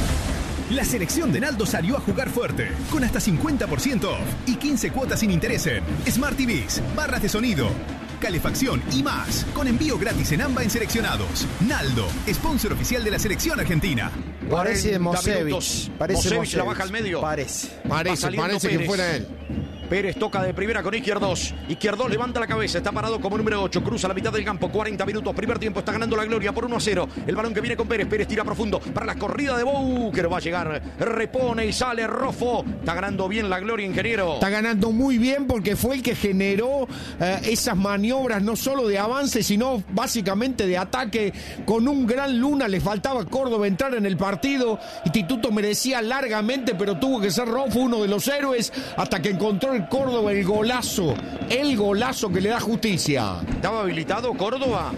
La selección de Naldo salió a jugar fuerte, con hasta cincuenta por ciento off y quince cuotas sin interés en Smart T Vs, barras de sonido, calefacción y más, con envío gratis en AMBA en seleccionados. Naldo, sponsor oficial de la selección argentina. Parece Mosevich. Parece Mosevich la baja al medio. Parece. Parece, parece que fuera él. Pérez toca de primera con Izquierdos. Izquierdos levanta la cabeza, está parado como número ocho, cruza la mitad del campo, cuarenta minutos, primer tiempo, está ganando la Gloria por uno a cero. El balón que viene con Pérez, Pérez tira profundo para la corrida de Bou, que no va a llegar, repone y sale Rofo. Está ganando bien la Gloria, ingeniero. Está ganando muy bien porque fue el que generó eh, esas maniobras no solo de avance, sino básicamente de ataque. Con un gran Luna le faltaba a Córdoba entrar en el partido. Instituto merecía largamente, pero tuvo que ser Rofo uno de los héroes hasta que encontró el Córdoba el golazo, el golazo que le da justicia. ¿Estaba habilitado Córdoba?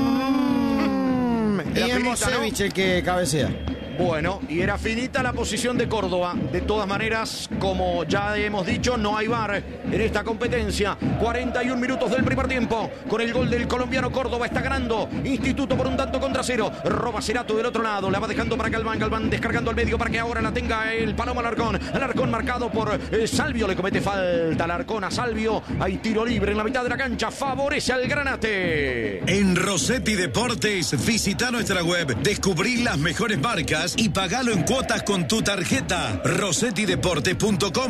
Mm, y es Mosevich, ¿no? El que cabecea. Bueno, y era finita la posición de Córdoba. De todas maneras, como ya hemos dicho, no hay V A R en esta competencia. cuarenta y un minutos del primer tiempo. Con el gol del colombiano, Córdoba está ganando. Instituto por un tanto contra cero. Roba Cerato del otro lado. La va dejando para Galván. Galván descargando al medio para que ahora la tenga el Paloma Alarcón. Alarcón marcado por eh, Salvio. Le comete falta Alarcón a Salvio. Hay tiro libre en la mitad de la cancha. Favorece al Granate. En Rossetti Deportes, visita nuestra web. Descubrí las mejores marcas y pagalo en cuotas con tu tarjeta. rossetti deportes punto com.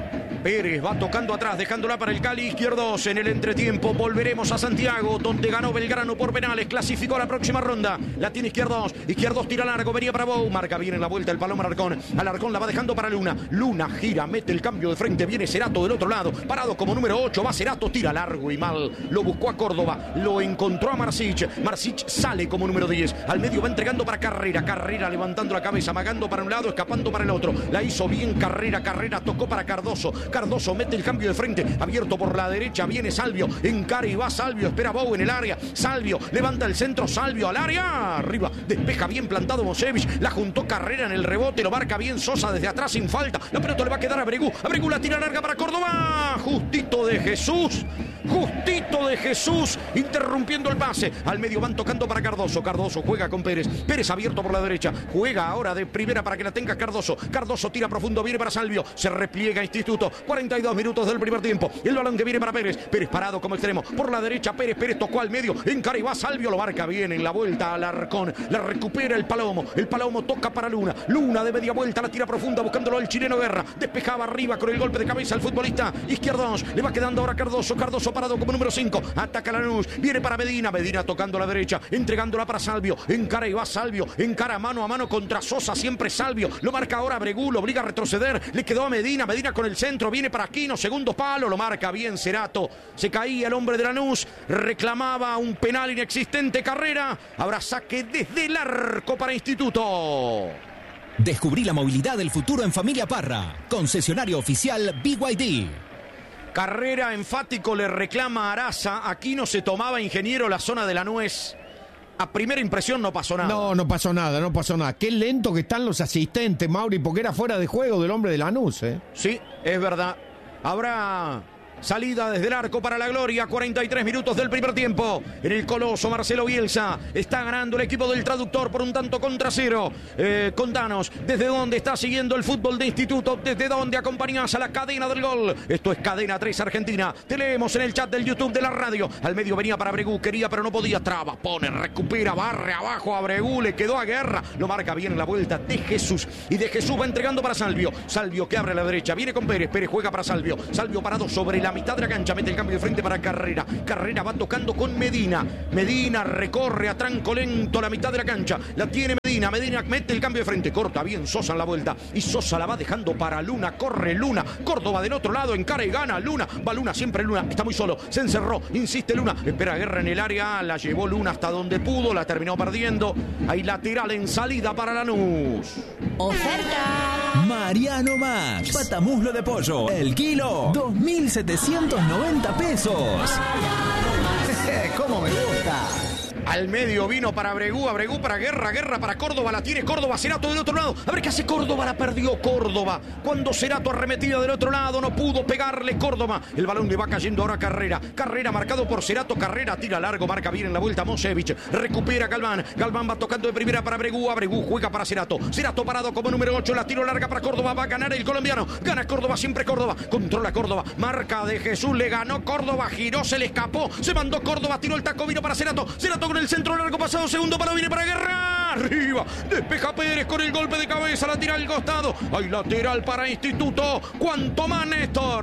Pérez va tocando atrás, dejándola para el Cali. Izquierdos en el entretiempo. Volveremos a Santiago, donde ganó Belgrano por penales. Clasificó a la próxima ronda. La tiene Izquierdos. Izquierdos tira largo, venía para Bou. Marca bien en la vuelta el Paloma Alarcón. Alarcón la va dejando para Luna. Luna gira, mete el cambio de frente. Viene Cerato del otro lado. Parado como número ocho. Va Cerato, tira largo y mal. Lo buscó a Córdoba. Lo encontró a Marsic. Marsic sale como número diez. Al medio va entregando para Carrera. Carrera levantando la cabeza, amagando para un lado, escapando para el otro. La hizo bien Carrera. Carrera tocó para Cardoso. Cardoso mete el cambio de frente, abierto por la derecha, viene Salvio, encara y va Salvio, espera Bou en el área, Salvio, levanta el centro, Salvio al área, arriba, despeja bien plantado Mosevich, la juntó Carrera en el rebote, lo marca bien Sosa desde atrás sin falta, la pelota le va a quedar a Bregú, a Bregú la tira larga para Córdoba, justito de Jesús, justito de Jesús, interrumpiendo el pase, al medio van tocando para Cardoso, Cardoso juega con Pérez, Pérez abierto por la derecha, juega ahora de primera para que la tenga Cardoso, Cardoso tira profundo, viene para Salvio, se repliega Instituto, cuarenta y dos minutos del primer tiempo, el balón que viene para Pérez, Pérez parado como extremo, por la derecha Pérez, Pérez tocó al medio, encara y va Salvio, lo marca bien en la vuelta al Alarcón, la recupera el Palomo, el Palomo toca para Luna, Luna de media vuelta, la tira profunda buscándolo el chileno Guerra, despejaba arriba con el golpe de cabeza el futbolista Izquierdos, le va quedando ahora Cardoso, Cardoso parado como número cinco, ataca Lanús, viene para Medina, Medina tocando a la derecha, entregándola para Salvio, encara y va Salvio, encara mano a mano contra Sosa, siempre Salvio, lo marca ahora Bregú, lo obliga a retroceder, le quedó a Medina, Medina con el centro, viene para Aquino, segundo palo, lo marca bien Cerato, se caía el hombre de Lanús, reclamaba un penal inexistente Carrera, habrá saque desde el arco para Instituto. Descubrí la movilidad del futuro en Familia Parra, concesionario oficial B Y D. Carrera enfático le reclama a Araza, aquí no se tomaba ingeniero la zona de la nuez. A primera impresión no pasó nada. No, no pasó nada, no pasó nada. Qué lento que están los asistentes, Mauri, porque era fuera de juego del hombre de Lanús, ¿eh? Sí, es verdad. Habrá Salida desde el arco para la gloria, cuarenta y tres minutos del primer tiempo. En el Coloso, Marcelo Bielsa está ganando el equipo del Traductor por un tanto contra cero. Eh, contanos, ¿desde dónde está siguiendo el fútbol de Instituto? ¿Desde dónde acompañás a la cadena del gol? Esto es Cadena tres Argentina. Te leemos en el chat del YouTube de la radio. Al medio venía para Abregu, quería pero no podía. Traba, pone, recupera, barre abajo a Abregu, le quedó a Guerra. Lo marca bien en la vuelta de Jesús. Y de Jesús va entregando para Salvio. Salvio que abre a la derecha, viene con Pérez. Pérez juega para Salvio. Salvio parado sobre la mitad de la cancha, mete el cambio de frente para Carrera. Carrera va tocando con Medina. Medina recorre a tranco lento la mitad de la cancha. La tiene Medina. Medina mete el cambio de frente. Corta bien Sosa en la vuelta. Y Sosa la va dejando para Luna. Corre Luna. Córdoba del otro lado. Encara y gana Luna. Va Luna, siempre Luna. Está muy solo. Se encerró. Insiste Luna. Espera Guerra en el área. La llevó Luna hasta donde pudo. La terminó perdiendo. Hay lateral en salida para Lanús. Oferta. Mariano Max. Patamuslo de pollo. El kilo. dos mil setecientos noventa pesos. ¿Cómo me gusta? Al medio vino para Abregu, Abregu para Guerra, Guerra para Córdoba, la tiene Córdoba, Cerato del otro lado. A ver qué hace Córdoba, la perdió Córdoba. Cuando Cerato arremetía del otro lado, no pudo pegarle Córdoba. El balón le va cayendo ahora a Carrera. Carrera marcado por Cerato, Carrera tira largo, marca bien en la vuelta Mosevich. Recupera Galván, Galván va tocando de primera para Abregu, Abregu juega para Cerato. Cerato parado como número ocho, la tiro larga para Córdoba, va a ganar el colombiano. Gana Córdoba, siempre Córdoba. Controla Córdoba, marca de Jesús, le ganó Córdoba, giró, se le escapó. Se mandó Córdoba, tiró el taco, vino para Cerato. Cerato con el centro largo pasado, segundo palo, viene para Guerra. Arriba, despeja Pérez con el golpe de cabeza, la tira al costado. Hay lateral para Instituto. ¿Cuánto más, Néstor?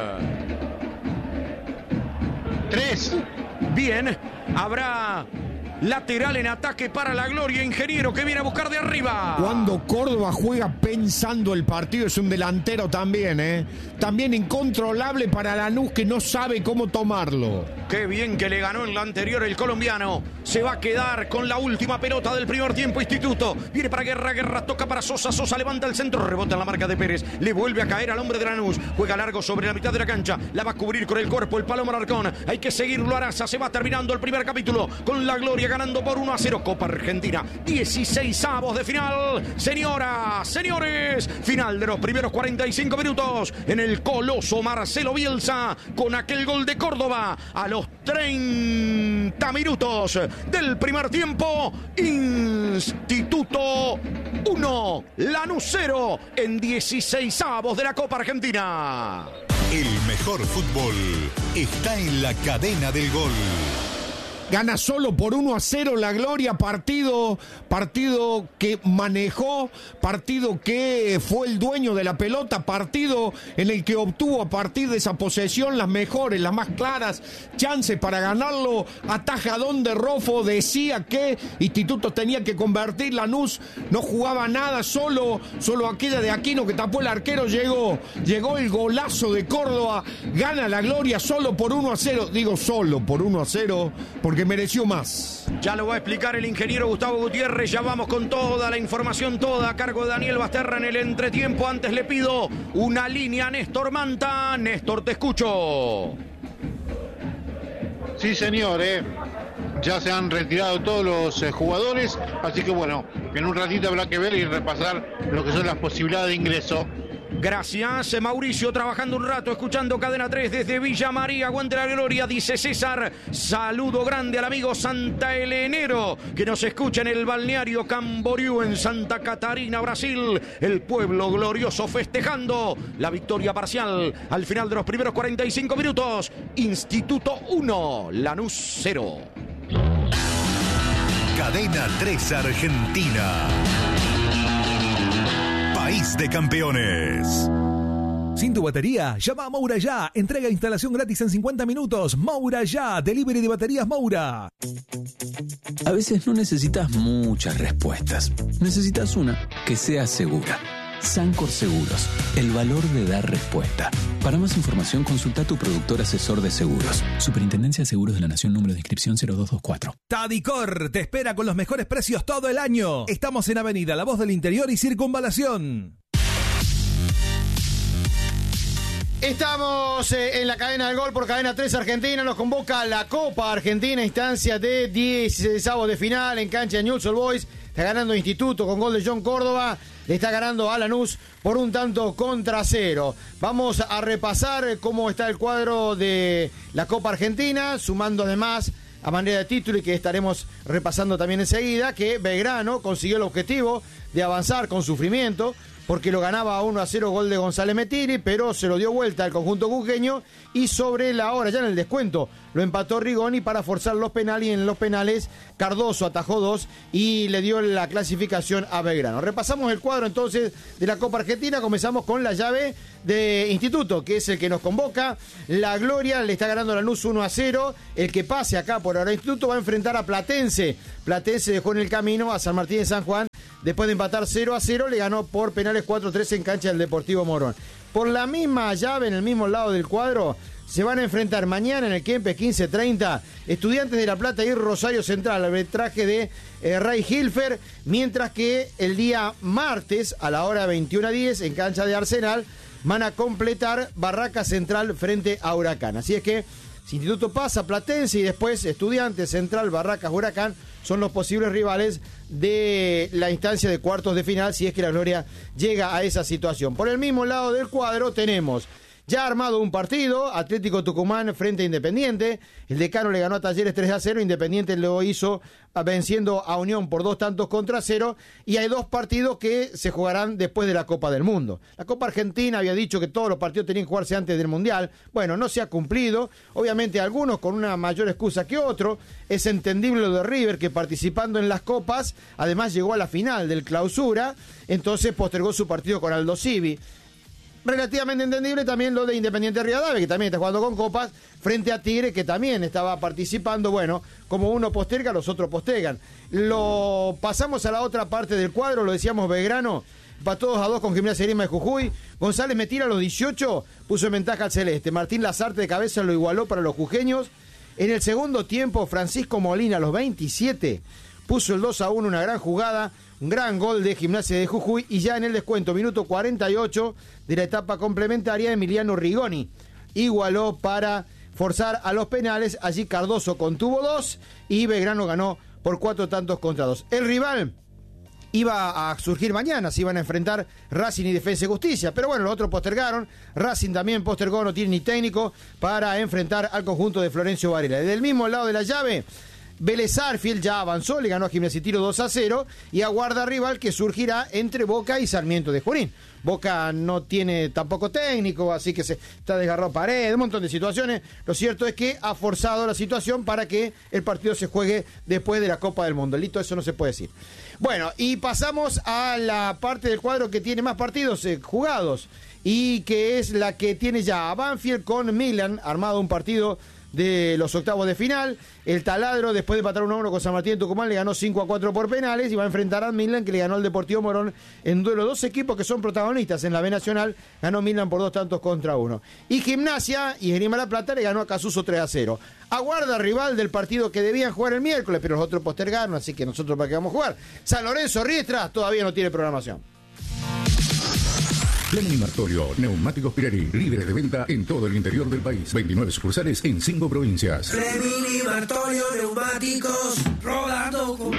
Tres. Bien, habrá lateral en ataque para la gloria, Ingeniero, que viene a buscar de arriba. Cuando Córdoba juega pensando el partido, es un delantero también, ¿eh? También incontrolable para Lanús, que no sabe cómo tomarlo. Qué bien que le ganó en la anterior el colombiano. Se va a quedar con la última pelota del primer tiempo Instituto. Viene para Guerra, Guerra toca para Sosa, Sosa levanta el centro, rebota en la marca de Pérez. Le vuelve a caer al hombre de Lanús. Juega largo sobre la mitad de la cancha. La va a cubrir con el cuerpo el Palomo Alarcón. Hay que seguirlo, Araza. Se va terminando el primer capítulo con la gloria ganando por uno a cero. Copa Argentina, dieciseisavos de final. Señoras, señores, final de los primeros cuarenta y cinco minutos en el Coloso. Marcelo Bielsa con aquel gol de Córdoba a los treinta minutos del primer tiempo. Instituto uno, Lanús cero en dieciseisavos de la Copa Argentina. El mejor fútbol está en la cadena del gol. Gana solo por uno a cero la gloria, partido, partido que manejó, partido que fue el dueño de la pelota, partido en el que obtuvo a partir de esa posesión las mejores, las más claras chances para ganarlo. Atajadón de Rofo, decía que Instituto tenía que convertir. Lanús no jugaba nada, solo, solo aquella de Aquino que tapó el arquero, llegó, llegó el golazo de Córdoba, gana la gloria solo por uno a cero, digo solo por uno a cero, porque mereció más. Ya lo va a explicar el ingeniero Gustavo Gutiérrez. Ya vamos con toda la información, toda a cargo de Daniel Basterra en el entretiempo. Antes le pido una línea a Néstor Manta. Néstor, te escucho. Sí, señor, eh. Ya se han retirado todos los eh, jugadores, así que bueno, en un ratito habrá que ver y repasar lo que son las posibilidades de ingreso. Gracias, Mauricio, trabajando un rato, escuchando Cadena tres desde Villa María. Aguante la gloria, dice César. Saludo grande al amigo Santa Elenero, que nos escucha en el balneario Camboriú, en Santa Catarina, Brasil. El pueblo glorioso festejando la victoria parcial al final de los primeros cuarenta y cinco minutos. Instituto uno, Lanús cero. Cadena tres Argentina. País de campeones. Sin tu batería, llama a Moura Ya. Entrega e instalación gratis en cincuenta minutos. Moura Ya, delivery de baterías Moura. A veces no necesitas muchas respuestas. Necesitas una que sea segura. Sancor Seguros, el valor de dar respuesta. Para más información, consulta a tu productor asesor de seguros. Superintendencia de Seguros de la Nación, número de inscripción cero dos dos cuatro. Tadicor te espera con los mejores precios todo el año. Estamos en Avenida La Voz del Interior y Circunvalación. Estamos eh, en la cadena del gol por Cadena tres Argentina. Nos convoca la Copa Argentina, instancia de dieciséis de final en cancha de Newell's Old Boys. Está ganando Instituto con gol de John Córdoba. Le está ganando a Lanús por un tanto contra cero. Vamos a repasar cómo está el cuadro de la Copa Argentina, sumando además a manera de título, y que estaremos repasando también enseguida, que Belgrano consiguió el objetivo de avanzar con sufrimiento, porque lo ganaba uno a cero, gol de González Metiri, pero se lo dio vuelta al conjunto cuqueño, y sobre la hora, ya en el descuento, lo empató Rigoni para forzar los penales, y en los penales Cardoso atajó dos y le dio la clasificación a Belgrano. Repasamos el cuadro entonces de la Copa Argentina. Comenzamos con la llave de Instituto, que es el que nos convoca. La Gloria le está ganando a Lanús uno a cero. El que pase acá por ahora Instituto va a enfrentar a Platense. Platense dejó en el camino a San Martín de San Juan. Después de empatar cero a cero, le ganó por penales cuatro a tres en cancha del Deportivo Morón. Por la misma llave, en el mismo lado del cuadro, se van a enfrentar mañana en el Kempes quince treinta Estudiantes de La Plata y Rosario Central, al arbitraje de eh, Ray Hilfer, mientras que el día martes a la hora veintiuno a diez en cancha de Arsenal van a completar Barraca Central frente a Huracán. Así es que si Instituto pasa, Platense y después Estudiantes, Central, Barracas, Huracán son los posibles rivales de la instancia de cuartos de final, si es que la Gloria llega a esa situación. Por el mismo lado del cuadro tenemos ya armado un partido, Atlético Tucumán frente a Independiente. El Decano le ganó a Talleres tres a cero, Independiente lo hizo venciendo a Unión por dos tantos contra cero, y hay dos partidos que se jugarán después de la Copa del Mundo. La Copa Argentina había dicho que todos los partidos tenían que jugarse antes del Mundial. Bueno, no se ha cumplido, obviamente algunos con una mayor excusa que otro. Es entendible lo de River, que participando en las copas, además llegó a la final del Clausura, entonces postergó su partido con Aldo Civi. Relativamente entendible también lo de Independiente Rivadavia, que también está jugando con copas, frente a Tigre, que también estaba participando. Bueno, como uno posterga, los otros postergan. Lo pasamos a la otra parte del cuadro, lo decíamos, Belgrano empató dos a dos con Gimnasia de Grima de Jujuy. González Metira a los dieciocho puso en ventaja al celeste. Martín Lazarte de cabeza lo igualó para los jujeños. En el segundo tiempo, Francisco Molina a los veintisiete puso el dos a uno, una gran jugada. Un gran gol de Gimnasia de Jujuy, y ya en el descuento, minuto cuarenta y ocho de la etapa complementaria, Emiliano Rigoni igualó para forzar a los penales. Allí Cardoso contuvo dos y Belgrano ganó por cuatro tantos contra dos. El rival iba a surgir mañana, se iban a enfrentar Racing y Defensa y Justicia, pero bueno, los otros postergaron. Racing también postergó, no tiene ni técnico para enfrentar al conjunto de Florencio Varela. Desde el mismo lado de la llave, Vélez Arfield ya avanzó, le ganó a Gimnasia y Tiro dos a cero, y aguarda rival que surgirá entre Boca y Sarmiento de Junín. Boca no tiene tampoco técnico, así que se está desgarrado pared, un montón de situaciones. Lo cierto es que ha forzado la situación para que el partido se juegue después de la Copa del Mundo. Listo, eso no se puede decir. Bueno, y pasamos a la parte del cuadro que tiene más partidos eh, jugados, y que es la que tiene ya a Banfield con Milan, armado un partido de los octavos de final. El Taladro, después de empatar uno a uno con San Martín de Tucumán, le ganó cinco a cuatro por penales, y va a enfrentar a Milan, que le ganó al Deportivo Morón en duelo. Dos equipos que son protagonistas en la B Nacional. Ganó Milan por dos tantos contra uno. Y Gimnasia y Esgrima La Plata le ganó a Casuso tres a cero. Aguarda rival del partido que debían jugar el miércoles, pero los otros postergaron, así que nosotros para qué vamos a jugar. San Lorenzo Riestra todavía no tiene programación. Fleming Martorio, Neumáticos Pirelli, líderes de venta en todo el interior del país. veintinueve sucursales en cinco provincias. Fleming Martorio, Neumáticos, rodando con...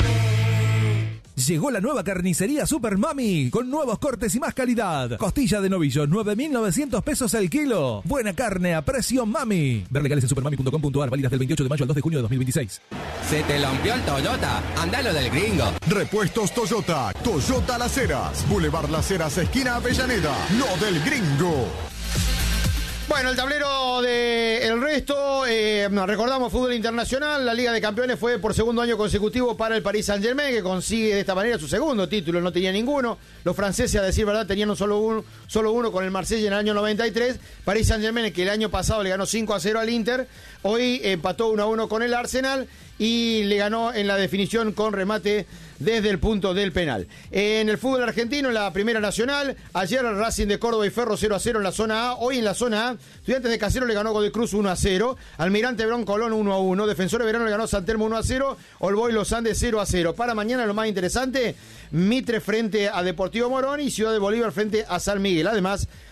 Llegó la nueva carnicería Super Mami, con nuevos cortes y más calidad. Costilla de novillo, nueve mil novecientos pesos el kilo. Buena carne a precio Mami. Ver legales en supermami punto com punto ar, válidas del veintiocho de mayo al dos de junio de dos mil veintiséis. ¿Se te rompió el Toyota? Andalo del Gringo. Repuestos Toyota. Toyota Las Heras. Boulevard Las Heras, esquina Avellaneda. Lo del Gringo. Bueno, el tablero de el resto, eh, recordamos fútbol internacional, la Liga de Campeones fue por segundo año consecutivo para el Paris Saint-Germain, que consigue de esta manera su segundo título, no tenía ninguno. Los franceses, a decir verdad, tenían solo uno, solo uno con el Marsella en el año noventa y tres. Paris Saint-Germain, que el año pasado le ganó cinco a cero al Inter, hoy empató uno a uno con el Arsenal y le ganó en la definición con remate desde el punto del penal. En el fútbol argentino, en la Primera Nacional, ayer Racing de Córdoba y Ferro cero a cero en la zona A. Hoy en la zona A, Estudiantes de Caseros le ganó Godoy Cruz uno a cero, Almirante Brown Colón uno a uno, Defensor de Verano le ganó San Telmo uno a cero, All Boys Los Andes cero a cero. Para mañana lo más interesante, Mitre frente a Deportivo Morón y Ciudad de Bolívar frente a San Miguel. Además,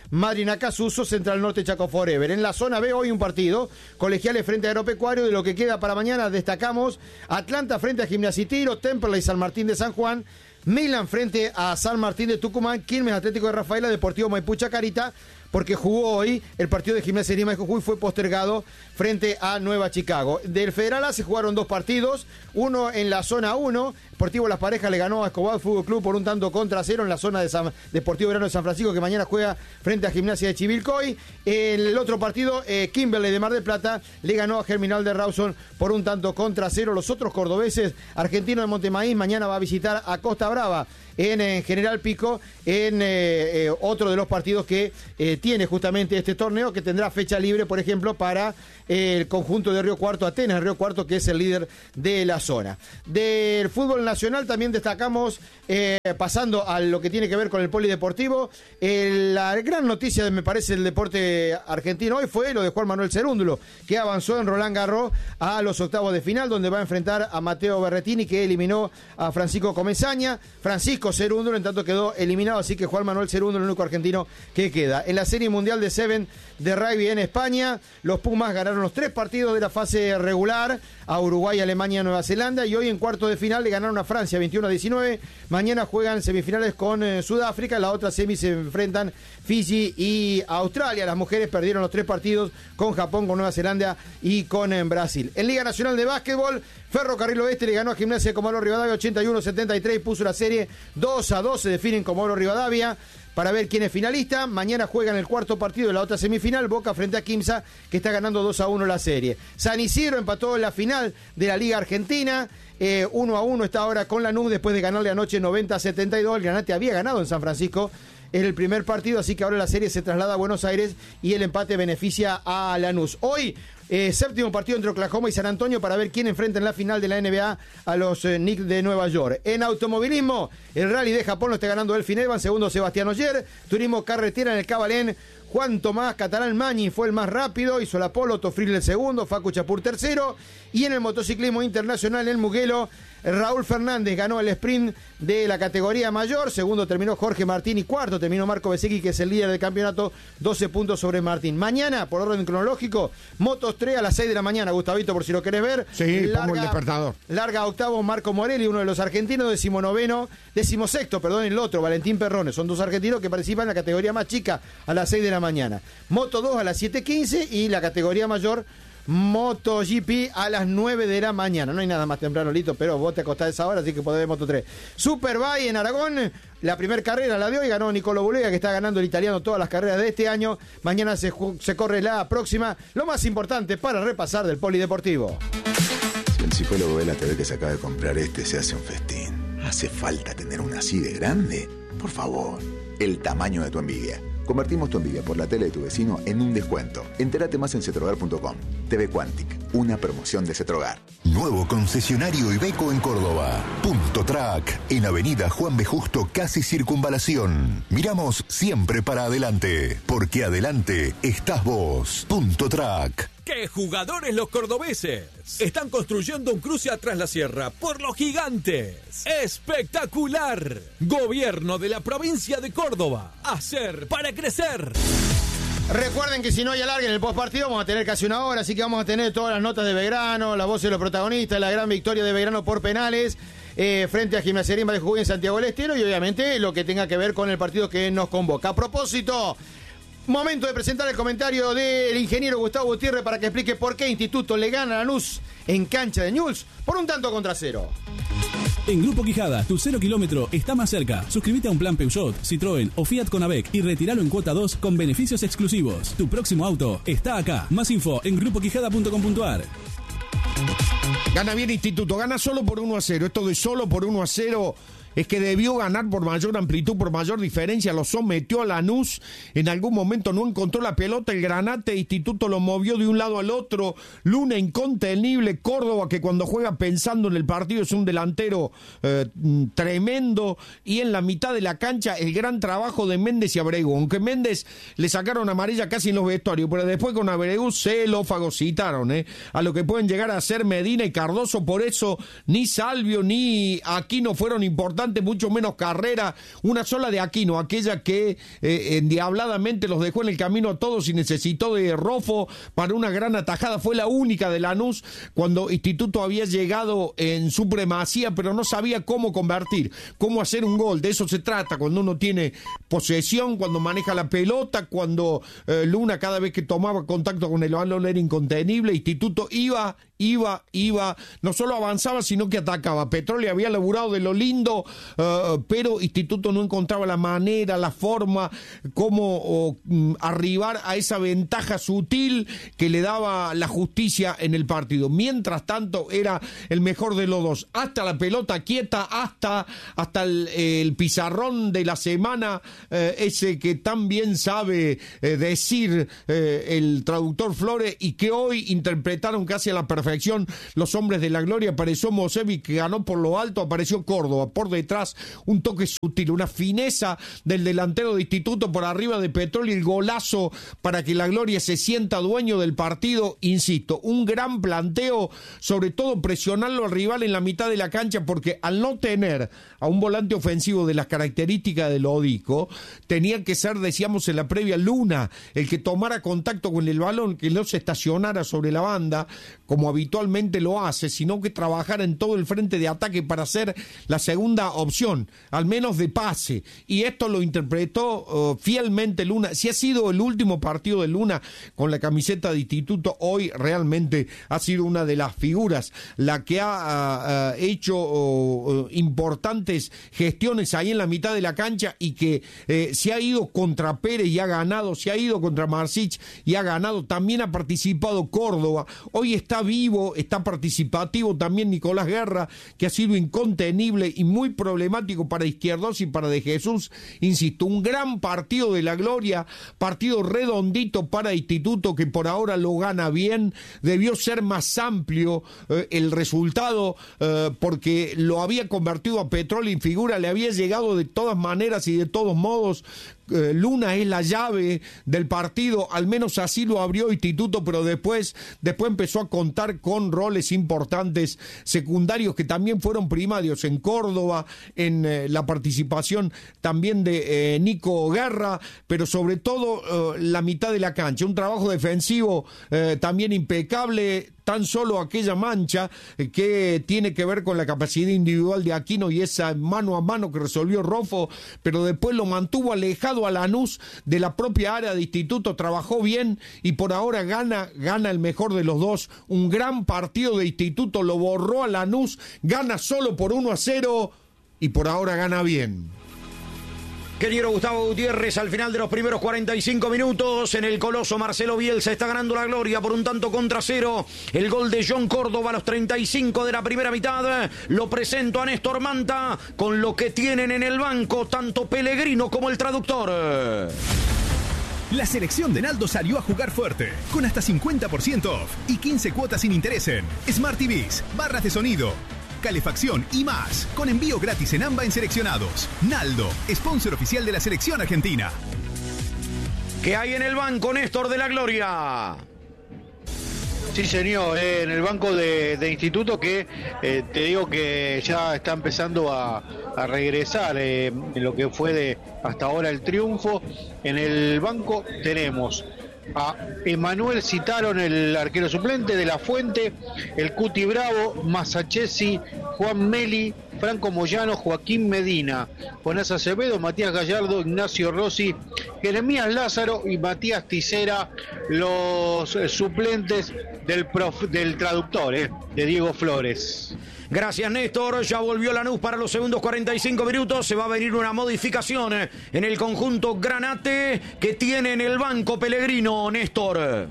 Madrid Acasuso, Central Norte Chaco Forever. En la zona B hoy un partido, Colegiales frente a Agropecuario. De lo que queda para mañana destacamos Atlanta frente a Gimnasia y Tiro, Temperley San Martín de San Juan, Milan frente a San Martín de Tucumán, Quilmes Atlético de Rafaela, Deportivo Maipú Chacarita, porque jugó hoy el partido de Gimnasia y Grima de Jujuy, fue postergado frente a Nueva Chicago. Del Federal A se jugaron dos partidos, uno en la zona uno, Deportivo Las Parejas le ganó a Escobar Fútbol Club por un tanto contra cero en la zona de San, Deportivo Verano de San Francisco, que mañana juega frente a Gimnasia de Chivilcoy. El otro partido, eh, Kimberley de Mar del Plata le ganó a Germinal de Rawson por un tanto contra cero. Los otros cordobeses, Argentino de Montemaíz mañana va a visitar a Costa Brava en, en General Pico, en eh, eh, otro de los partidos que eh, tiene justamente este torneo, que tendrá fecha libre, por ejemplo, para eh, el conjunto de Río Cuarto, Atenas Río Cuarto, que es el líder de la zona. Del fútbol nacional también destacamos, eh, pasando a lo que tiene que ver con el polideportivo, eh, la gran noticia, me parece, del deporte argentino hoy fue lo de Juan Manuel Cerúndulo, que avanzó en Roland Garros a los octavos de final, donde va a enfrentar a Mateo Berretini, que eliminó a Francisco Comesaña. Francisco Cerúndulo, en tanto, quedó eliminado, así que Juan Manuel Cerúndulo, el único argentino que queda. En la Serie Mundial de Seven de Rugby en España, los Pumas ganaron los tres partidos de la fase regular a Uruguay, Alemania, Nueva Zelanda, y hoy en cuarto de final le ganaron a Francia veintiuno a diecinueve. Mañana juegan semifinales con eh, Sudáfrica, en la otra semi se enfrentan Fiji y Australia. Las mujeres perdieron los tres partidos con Japón, con Nueva Zelanda y con eh, Brasil. En Liga Nacional de Básquetbol, Ferrocarril Oeste le ganó a Gimnasia de Comodoro Rivadavia ochenta y uno a setenta y tres, puso la serie dos a dos, se definen Comodoro Rivadavia para ver quién es finalista. Mañana juegan el cuarto partido de la otra semifinal, Boca frente a Quimsa, que está ganando dos a uno la serie. San Isidro empató en la final de la Liga Argentina, eh, uno a uno está ahora con Lanús, después de ganarle anoche noventa a setenta y dos. El Granate había ganado en San Francisco en el primer partido, así que ahora la serie se traslada a Buenos Aires y el empate beneficia a Lanús. Hoy, eh, séptimo partido entre Oklahoma y San Antonio para ver quién enfrenta en la final de la N B A a los eh, Knicks de Nueva York. En automovilismo, el Rally de Japón lo está ganando Elfin Evans, segundo Sebastián Ogier. Turismo carretera en el Cabalén, Juan Tomás Catalán Mañi fue el más rápido, hizo la polo, Tofril el segundo, Facu Chapur tercero. Y en el motociclismo internacional, en Mugello, Raúl Fernández ganó el sprint de la categoría mayor, segundo terminó Jorge Martín y cuarto terminó Marco Bezzecchi, que es el líder del campeonato, doce puntos sobre Martín. Mañana, por orden cronológico, Motos tres a las seis de la mañana, Gustavito, por si lo querés ver. Sí, larga, pongo el despertador. Larga octavo Marco Morelli, uno de los argentinos, decimonoveno, decimosexto, perdón, el otro, Valentín Perrone. Son dos argentinos que participan en la categoría más chica a las seis de la mañana. Moto dos a las siete quince y la categoría mayor, MotoGP a las nueve de la mañana. No hay nada más temprano, Lito, pero vos te acostás a esa hora, así que podés ver Moto tres. Superbike en Aragón, la primera carrera la de hoy, ganó Nicolo Bulega, que está ganando el italiano todas las carreras de este año. Mañana se, se corre la próxima. Lo más importante para repasar del polideportivo. Si el psicólogo ve la T V que se acaba de comprar este, se hace un festín. ¿Hace falta tener una así de grande? Por favor, el tamaño de tu envidia. Convertimos tu envidia por la tele de tu vecino en un descuento. Entérate más en cetrogar punto com. T V Quantic, una promoción de Cetrogar. Nuevo concesionario Iveco en Córdoba. Punto Track, en Avenida Juan B. Justo, casi Circunvalación. Miramos siempre para adelante, porque adelante estás vos. Punto Track. ¡Qué jugadores los cordobeses! Están construyendo un cruce atrás la sierra por los gigantes. ¡Espectacular! Gobierno de la provincia de Córdoba. Hacer para crecer. Recuerden que si no hay alargue en el postpartido vamos a tener casi una hora, así que vamos a tener todas las notas de Belgrano, la voz de los protagonistas, la gran victoria de Belgrano por penales eh, frente a Gimnasia Grima de Jujuy en Santiago del Estero, y obviamente lo que tenga que ver con el partido que nos convoca. A propósito, momento de presentar el comentario del ingeniero Gustavo Gutiérrez para que explique por qué Instituto le gana a Lanús en cancha de Newell's por un tanto contra cero. En Grupo Quijada, tu cero kilómetro está más cerca. Suscríbete a un plan Peugeot, Citroën o Fiat Conavec y retíralo en cuota dos con beneficios exclusivos. Tu próximo auto está acá. Más info en grupo quijada punto com punto a r. Gana bien Instituto, gana solo por uno a cero. Esto de solo por uno a cero es que debió ganar por mayor amplitud, por mayor diferencia. Lo sometió a Lanús. En algún momento no encontró la pelota. El Granate Instituto lo movió de un lado al otro. Luna incontenible. Córdoba, que cuando juega pensando en el partido es un delantero eh, tremendo. Y en la mitad de la cancha el gran trabajo de Méndez y Abregu. Aunque Méndez le sacaron amarilla casi en los vestuarios, pero después con Abregu se lo fagocitaron, ¿eh? A lo que pueden llegar a ser Medina y Cardoso. Por eso ni Salvio ni Aquino fueron importantes constante, mucho menos carrera, una sola de Aquino, aquella que eh, endiabladamente los dejó en el camino a todos y necesitó de Rofo para una gran atajada, fue la única de Lanús cuando Instituto había llegado en supremacía, pero no sabía cómo convertir, cómo hacer un gol. De eso se trata cuando uno tiene posesión, cuando maneja la pelota, cuando eh, Luna cada vez que tomaba contacto con el balón era incontenible. Instituto iba, iba, iba, no solo avanzaba, sino que atacaba. Petróleo había laburado de lo lindo, uh, pero Instituto no encontraba la manera, la forma, cómo oh, arribar a esa ventaja sutil que le daba la justicia en el partido. Mientras tanto, era el mejor de los dos. Hasta la pelota quieta, hasta, hasta el, el pizarrón de la semana, eh, ese que tan bien sabe eh, decir eh, el traductor Flores y que hoy interpretaron casi a la perfección los hombres de la gloria. Apareció Mosevic, que ganó por lo alto, apareció Córdoba por detrás, un toque sutil, una fineza del delantero de Instituto por arriba de Petróleo, el golazo para que la gloria se sienta dueño del partido. Insisto, un gran planteo, sobre todo presionarlo al rival en la mitad de la cancha, porque al no tener a un volante ofensivo de las características de Lodico, tenía que ser, decíamos en la previa, Luna el que tomara contacto con el balón, que no se estacionara sobre la banda como habitualmente lo hace, sino que trabajara en todo el frente de ataque para ser la segunda opción, al menos de pase, y esto lo interpretó uh, fielmente Luna. Si ha sido el último partido de Luna con la camiseta de Instituto, hoy realmente ha sido una de las figuras, la que ha uh, uh, hecho uh, uh, importantes gestiones ahí en la mitad de la cancha y que eh, se ha ido contra Pérez y ha ganado, se ha ido contra Marcich y ha ganado. También ha participado Córdoba, hoy está vivo, está participativo también Nicolás Guerra, que ha sido incontenible y muy problemático para Izquierdos y para De Jesús. Insisto, un gran partido de la gloria, partido redondito para Instituto, que por ahora lo gana bien. Debió ser más amplio eh, el resultado, eh, porque lo había convertido a Petróleo en figura, le había llegado de todas maneras y de todos modos. Luna es la llave del partido, al menos así lo abrió Instituto, pero después, después empezó a contar con roles importantes secundarios que también fueron primarios en Córdoba, en eh, la participación también de eh, Nico Guerra, pero sobre todo eh, la mitad de la cancha, un trabajo defensivo eh, también impecable. Tan solo aquella mancha eh, que tiene que ver con la capacidad individual de Aquino y esa mano a mano que resolvió Rofo, pero después lo mantuvo alejado a Lanús de la propia área de Instituto, trabajó bien y por ahora gana, gana el mejor de los dos. Un gran partido de Instituto, lo borró a Lanús, gana solo por uno a cero y por ahora gana bien. Querido Gustavo Gutiérrez, al final de los primeros cuarenta y cinco minutos, en el Coloso Marcelo Bielsa está ganando la gloria por un tanto contra cero. El gol de John Córdoba a los treinta y cinco de la primera mitad. Lo presento a Néstor Manta con lo que tienen en el banco tanto Pellegrino como el traductor. La selección de Naldo salió a jugar fuerte, con hasta cincuenta por ciento off y quince cuotas sin interés en Smart T Vs, barras de sonido, calefacción y más, con envío gratis en AMBA en seleccionados. Naldo, sponsor oficial de la selección argentina. ¿Qué hay en el banco, Néstor de la Gloria? Sí, señor, eh, en el banco de, de Instituto, que eh, te digo que ya está empezando a, a regresar eh, en lo que fue de hasta ahora el triunfo. En el banco tenemos a Emanuel Citaron, el arquero suplente, De La Fuente, el Cuti Bravo, Masachesi, Juan Meli, Franco Moyano, Joaquín Medina, Jonás Acevedo, Matías Gallardo, Ignacio Rossi, Jeremías Lázaro y Matías Ticera, los eh, suplentes del, prof, del traductor, eh, de Diego Flores. Gracias, Néstor. Ya volvió Lanús para los segundos cuarenta y cinco minutos. Se va a venir una modificación en el conjunto Granate que tiene en el banco Pellegrino, Néstor.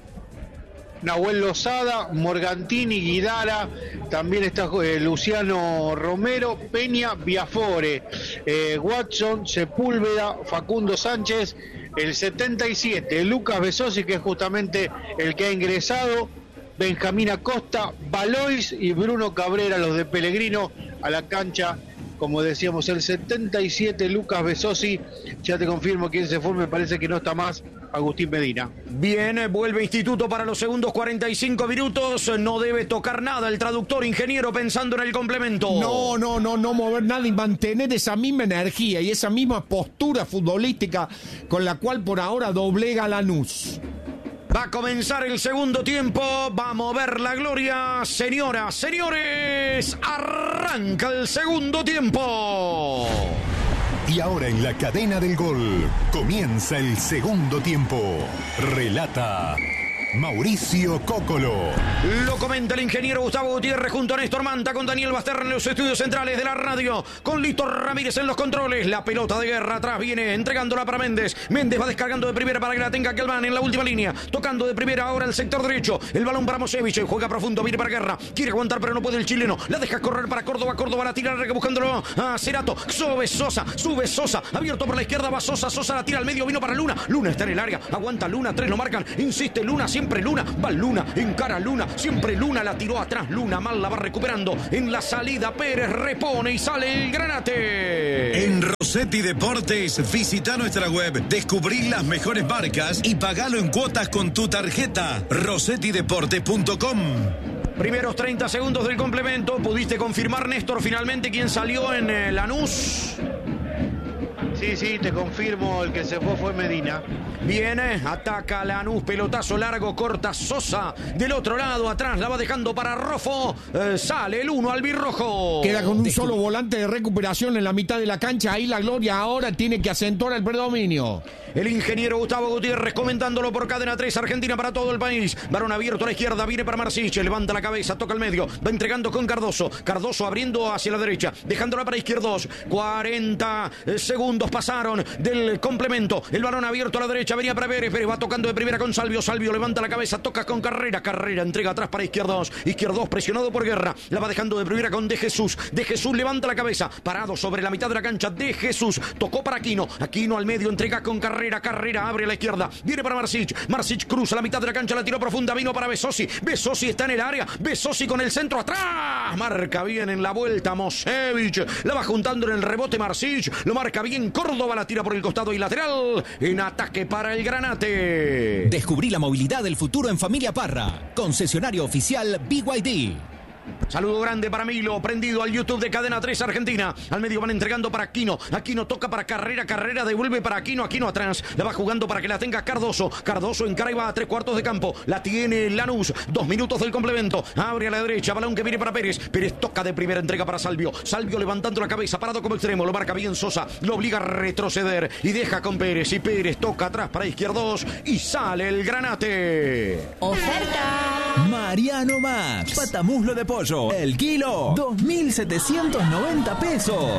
Nahuel Lozada, Morgantini, Guidara, también está eh, Luciano Romero, Peña, Biafore, eh, Watson, Sepúlveda, Facundo Sánchez, el setenta y siete, Lucas Besosi, que es justamente el que ha ingresado, Benjamín Acosta, Valois y Bruno Cabrera, los de Pellegrino, a la cancha. Como decíamos, el setenta y siete, Lucas Besosi. Ya te confirmo quién se fue, me parece que no está más Agustín Medina. Bien, vuelve Instituto para los segundos cuarenta y cinco minutos. No debe tocar nada el traductor, ingeniero, pensando en el complemento. No, no, no, no mover nada y mantener esa misma energía y esa misma postura futbolística con la cual por ahora doblega Lanús. Va a comenzar el segundo tiempo, va a mover la gloria. Señoras, señores, arranca el segundo tiempo. Y ahora en la cadena del gol comienza el segundo tiempo. Relata Mauricio Cócolo. Lo comenta el ingeniero Gustavo Gutiérrez junto a Néstor Manta, con Daniel Basterra en los estudios centrales de la radio, con Lito Ramírez en los controles. La pelota de guerra atrás viene entregándola para Méndez. Méndez va descargando de primera para que la tenga Galván en la última línea, tocando de primera ahora el sector derecho. El balón para Mosevich, juega profundo, viene para Guerra, quiere aguantar pero no puede el chileno. La deja correr para Córdoba, Córdoba la tira buscándolo a Cerato. Sube Sosa, sube Sosa, abierto por la izquierda va Sosa, Sosa la tira al medio, vino para Luna. Luna está en el área, aguanta Luna, tres lo marcan, insiste Luna, siempre Luna, va Luna, encara Luna, siempre Luna, la tiró atrás Luna, mal la va recuperando en la salida, Pérez repone y sale el Granate. En Rossetti Deportes, visita nuestra web, descubrí las mejores marcas y pagalo en cuotas con tu tarjeta, rossetti deportes punto com. Primeros treinta segundos del complemento, ¿pudiste confirmar, Néstor, finalmente quién salió en eh, Lanús? Sí, sí, te confirmo, el que se fue fue Medina. Viene, ataca Lanús, pelotazo largo, corta Sosa. Del otro lado, atrás, la va dejando para Rofo. Eh, sale el uno albirrojo. Queda con un solo volante de recuperación en la mitad de la cancha. Ahí la gloria ahora tiene que acentuar el predominio. El ingeniero Gustavo Gutiérrez comentándolo por Cadena tres, Argentina para todo el país. Varón abierto a la izquierda, viene para Marsiche, levanta la cabeza, toca el medio, va entregando con Cardoso. Cardoso abriendo hacia la derecha, dejándola para izquierdos. cuarenta segundos pasaron del complemento. El balón abierto a la derecha, venía para Pérez. Pérez va tocando de primera con Salvio. Salvio levanta la cabeza, toca con Carrera. Carrera entrega atrás para izquierdos. Izquierdos presionado por Guerra. La va dejando de primera con De Jesús. De Jesús levanta la cabeza, parado sobre la mitad de la cancha. De Jesús tocó para Aquino. Aquino al medio, entrega con Carrera. Carrera abre a la izquierda, viene para Marsic. Marsic cruza la mitad de la cancha, la tiró profunda, vino para Besosi. Besosi está en el área. Besosi con el centro atrás. Marca bien en la vuelta Mosevich. La va juntando en el rebote Marsic. Lo marca bien Córdoba, la tira por el costado y lateral. En ataque para el Granate. Descubrí la movilidad del futuro en Familia Parra. Concesionario oficial B Y D. Saludo grande para Milo, prendido al YouTube de Cadena tres Argentina. Al medio van entregando para Aquino. Aquino toca para Carrera, Carrera devuelve para Aquino, Aquino atrás. La va jugando para que la tenga Cardoso. Cardoso encara y va a tres cuartos de campo. La tiene Lanús. Dos minutos del complemento. Abre a la derecha, balón que viene para Pérez. Pérez toca de primera, entrega para Salvio. Salvio levantando la cabeza, parado como extremo. Lo marca bien Sosa. Lo obliga a retroceder y deja con Pérez. Y Pérez toca atrás para izquierdos y sale el Granate. Oferta Mariano Max, patamuslo de pollo, el kilo, dos mil setecientos noventa pesos.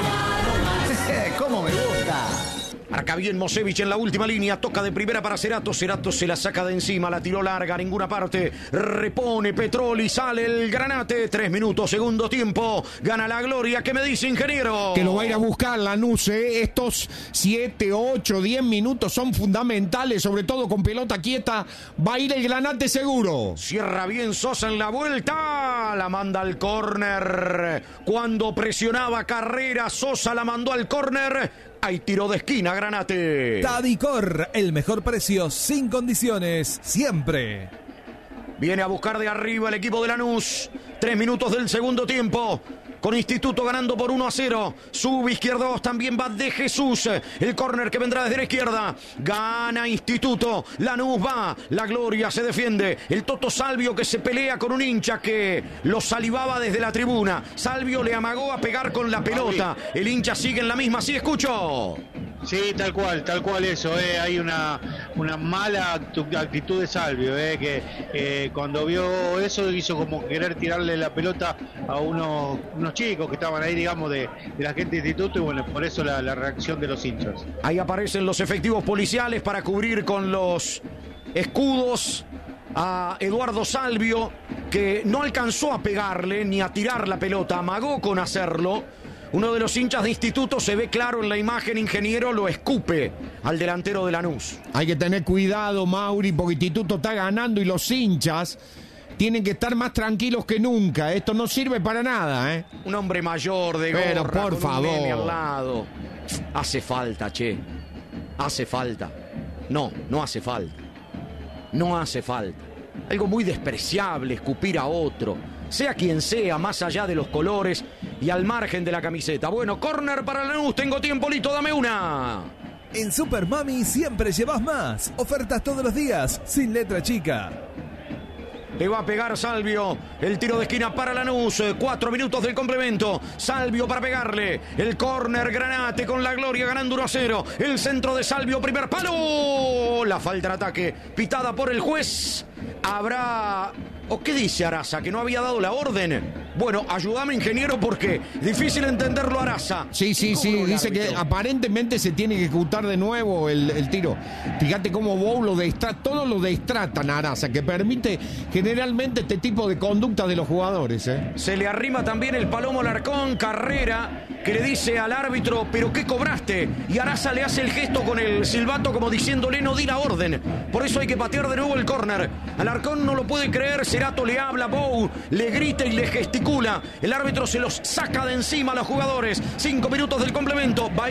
¿Cómo me gusta? Marca bien Mosevich en la última línea, toca de primera para Cerato, Cerato se la saca de encima, la tiró larga, a ninguna parte, repone Petroli, sale el Granate, tres minutos, segundo tiempo, gana la gloria. ¿Qué me dice, ingeniero? Que lo va a ir a buscar Lanús, ¿eh? Estos siete, ocho, diez minutos son fundamentales, sobre todo con pelota quieta, va a ir el Granate seguro. Cierra bien Sosa en la vuelta, la manda al córner, cuando presionaba Carrera, Sosa la mandó al córner. Hay tiro de esquina, Granate. Tadicor, el mejor precio, sin condiciones, siempre. Viene a buscar de arriba el equipo de Lanús. Tres minutos del segundo tiempo. Con Instituto ganando por uno a cero. Sube izquierdos, también va De Jesús. El córner que vendrá desde la izquierda. Gana Instituto. Lanús va. La gloria se defiende. El Toto Salvio que se pelea con un hincha que lo salivaba desde la tribuna. Salvio le amagó a pegar con la pelota. El hincha sigue en la misma. Sí, escucho. Sí, tal cual, tal cual eso. Eh. Hay una, una mala actitud de Salvio, eh, que eh, cuando vio eso hizo como querer tirarle la pelota a unos, unos chicos que estaban ahí, digamos, de, de la gente de Instituto, y bueno, por eso la, la reacción de los hinchas. Ahí aparecen los efectivos policiales para cubrir con los escudos a Eduardo Salvio, que no alcanzó a pegarle ni a tirar la pelota, amagó con hacerlo. Uno de los hinchas de Instituto, se ve claro en la imagen, ingeniero, lo escupe al delantero de Lanús. Hay que tener cuidado, Mauri, porque Instituto está ganando y los hinchas tienen que estar más tranquilos que nunca. Esto no sirve para nada, ¿eh? Un hombre mayor de gorra, pero por con favor, un nene al lado. Hace falta, che. Hace falta. No, no hace falta. No hace falta. Algo muy despreciable, escupir a otro, sea quien sea, más allá de los colores y al margen de la camiseta. Bueno, córner para Lanús, tengo tiempo, Lito, dame una. En Super Mami siempre llevas más. Ofertas todos los días, sin letra chica. Le va a pegar Salvio. El tiro de esquina para Lanús. Cuatro minutos del complemento. Salvio para pegarle. El córner, Granate con la gloria ganando uno a cero. El centro de Salvio, primer palo. La falta de ataque pitada por el juez. Habrá... ¿O qué dice Araza? ¿Que no había dado la orden? Bueno, ayúdame, ingeniero, porque difícil entenderlo, Araza. Sí, sí, sí, dice que aparentemente se tiene que ejecutar de nuevo el, el tiro. Fíjate cómo Bou lo destrata, todos lo destratan a Araza, que permite generalmente este tipo de conducta de los jugadores. ¿eh? Se le arrima también el Palomo Larcón, Carrera, que le dice al árbitro, ¿pero qué cobraste? Y Araza le hace el gesto con el silbato como diciéndole, no di la orden. Por eso hay que patear de nuevo el córner. Alarcón no lo puede creer, Cerato le habla, Bou le grita y le gesticula. El árbitro se los saca de encima a los jugadores. Cinco minutos del complemento. Va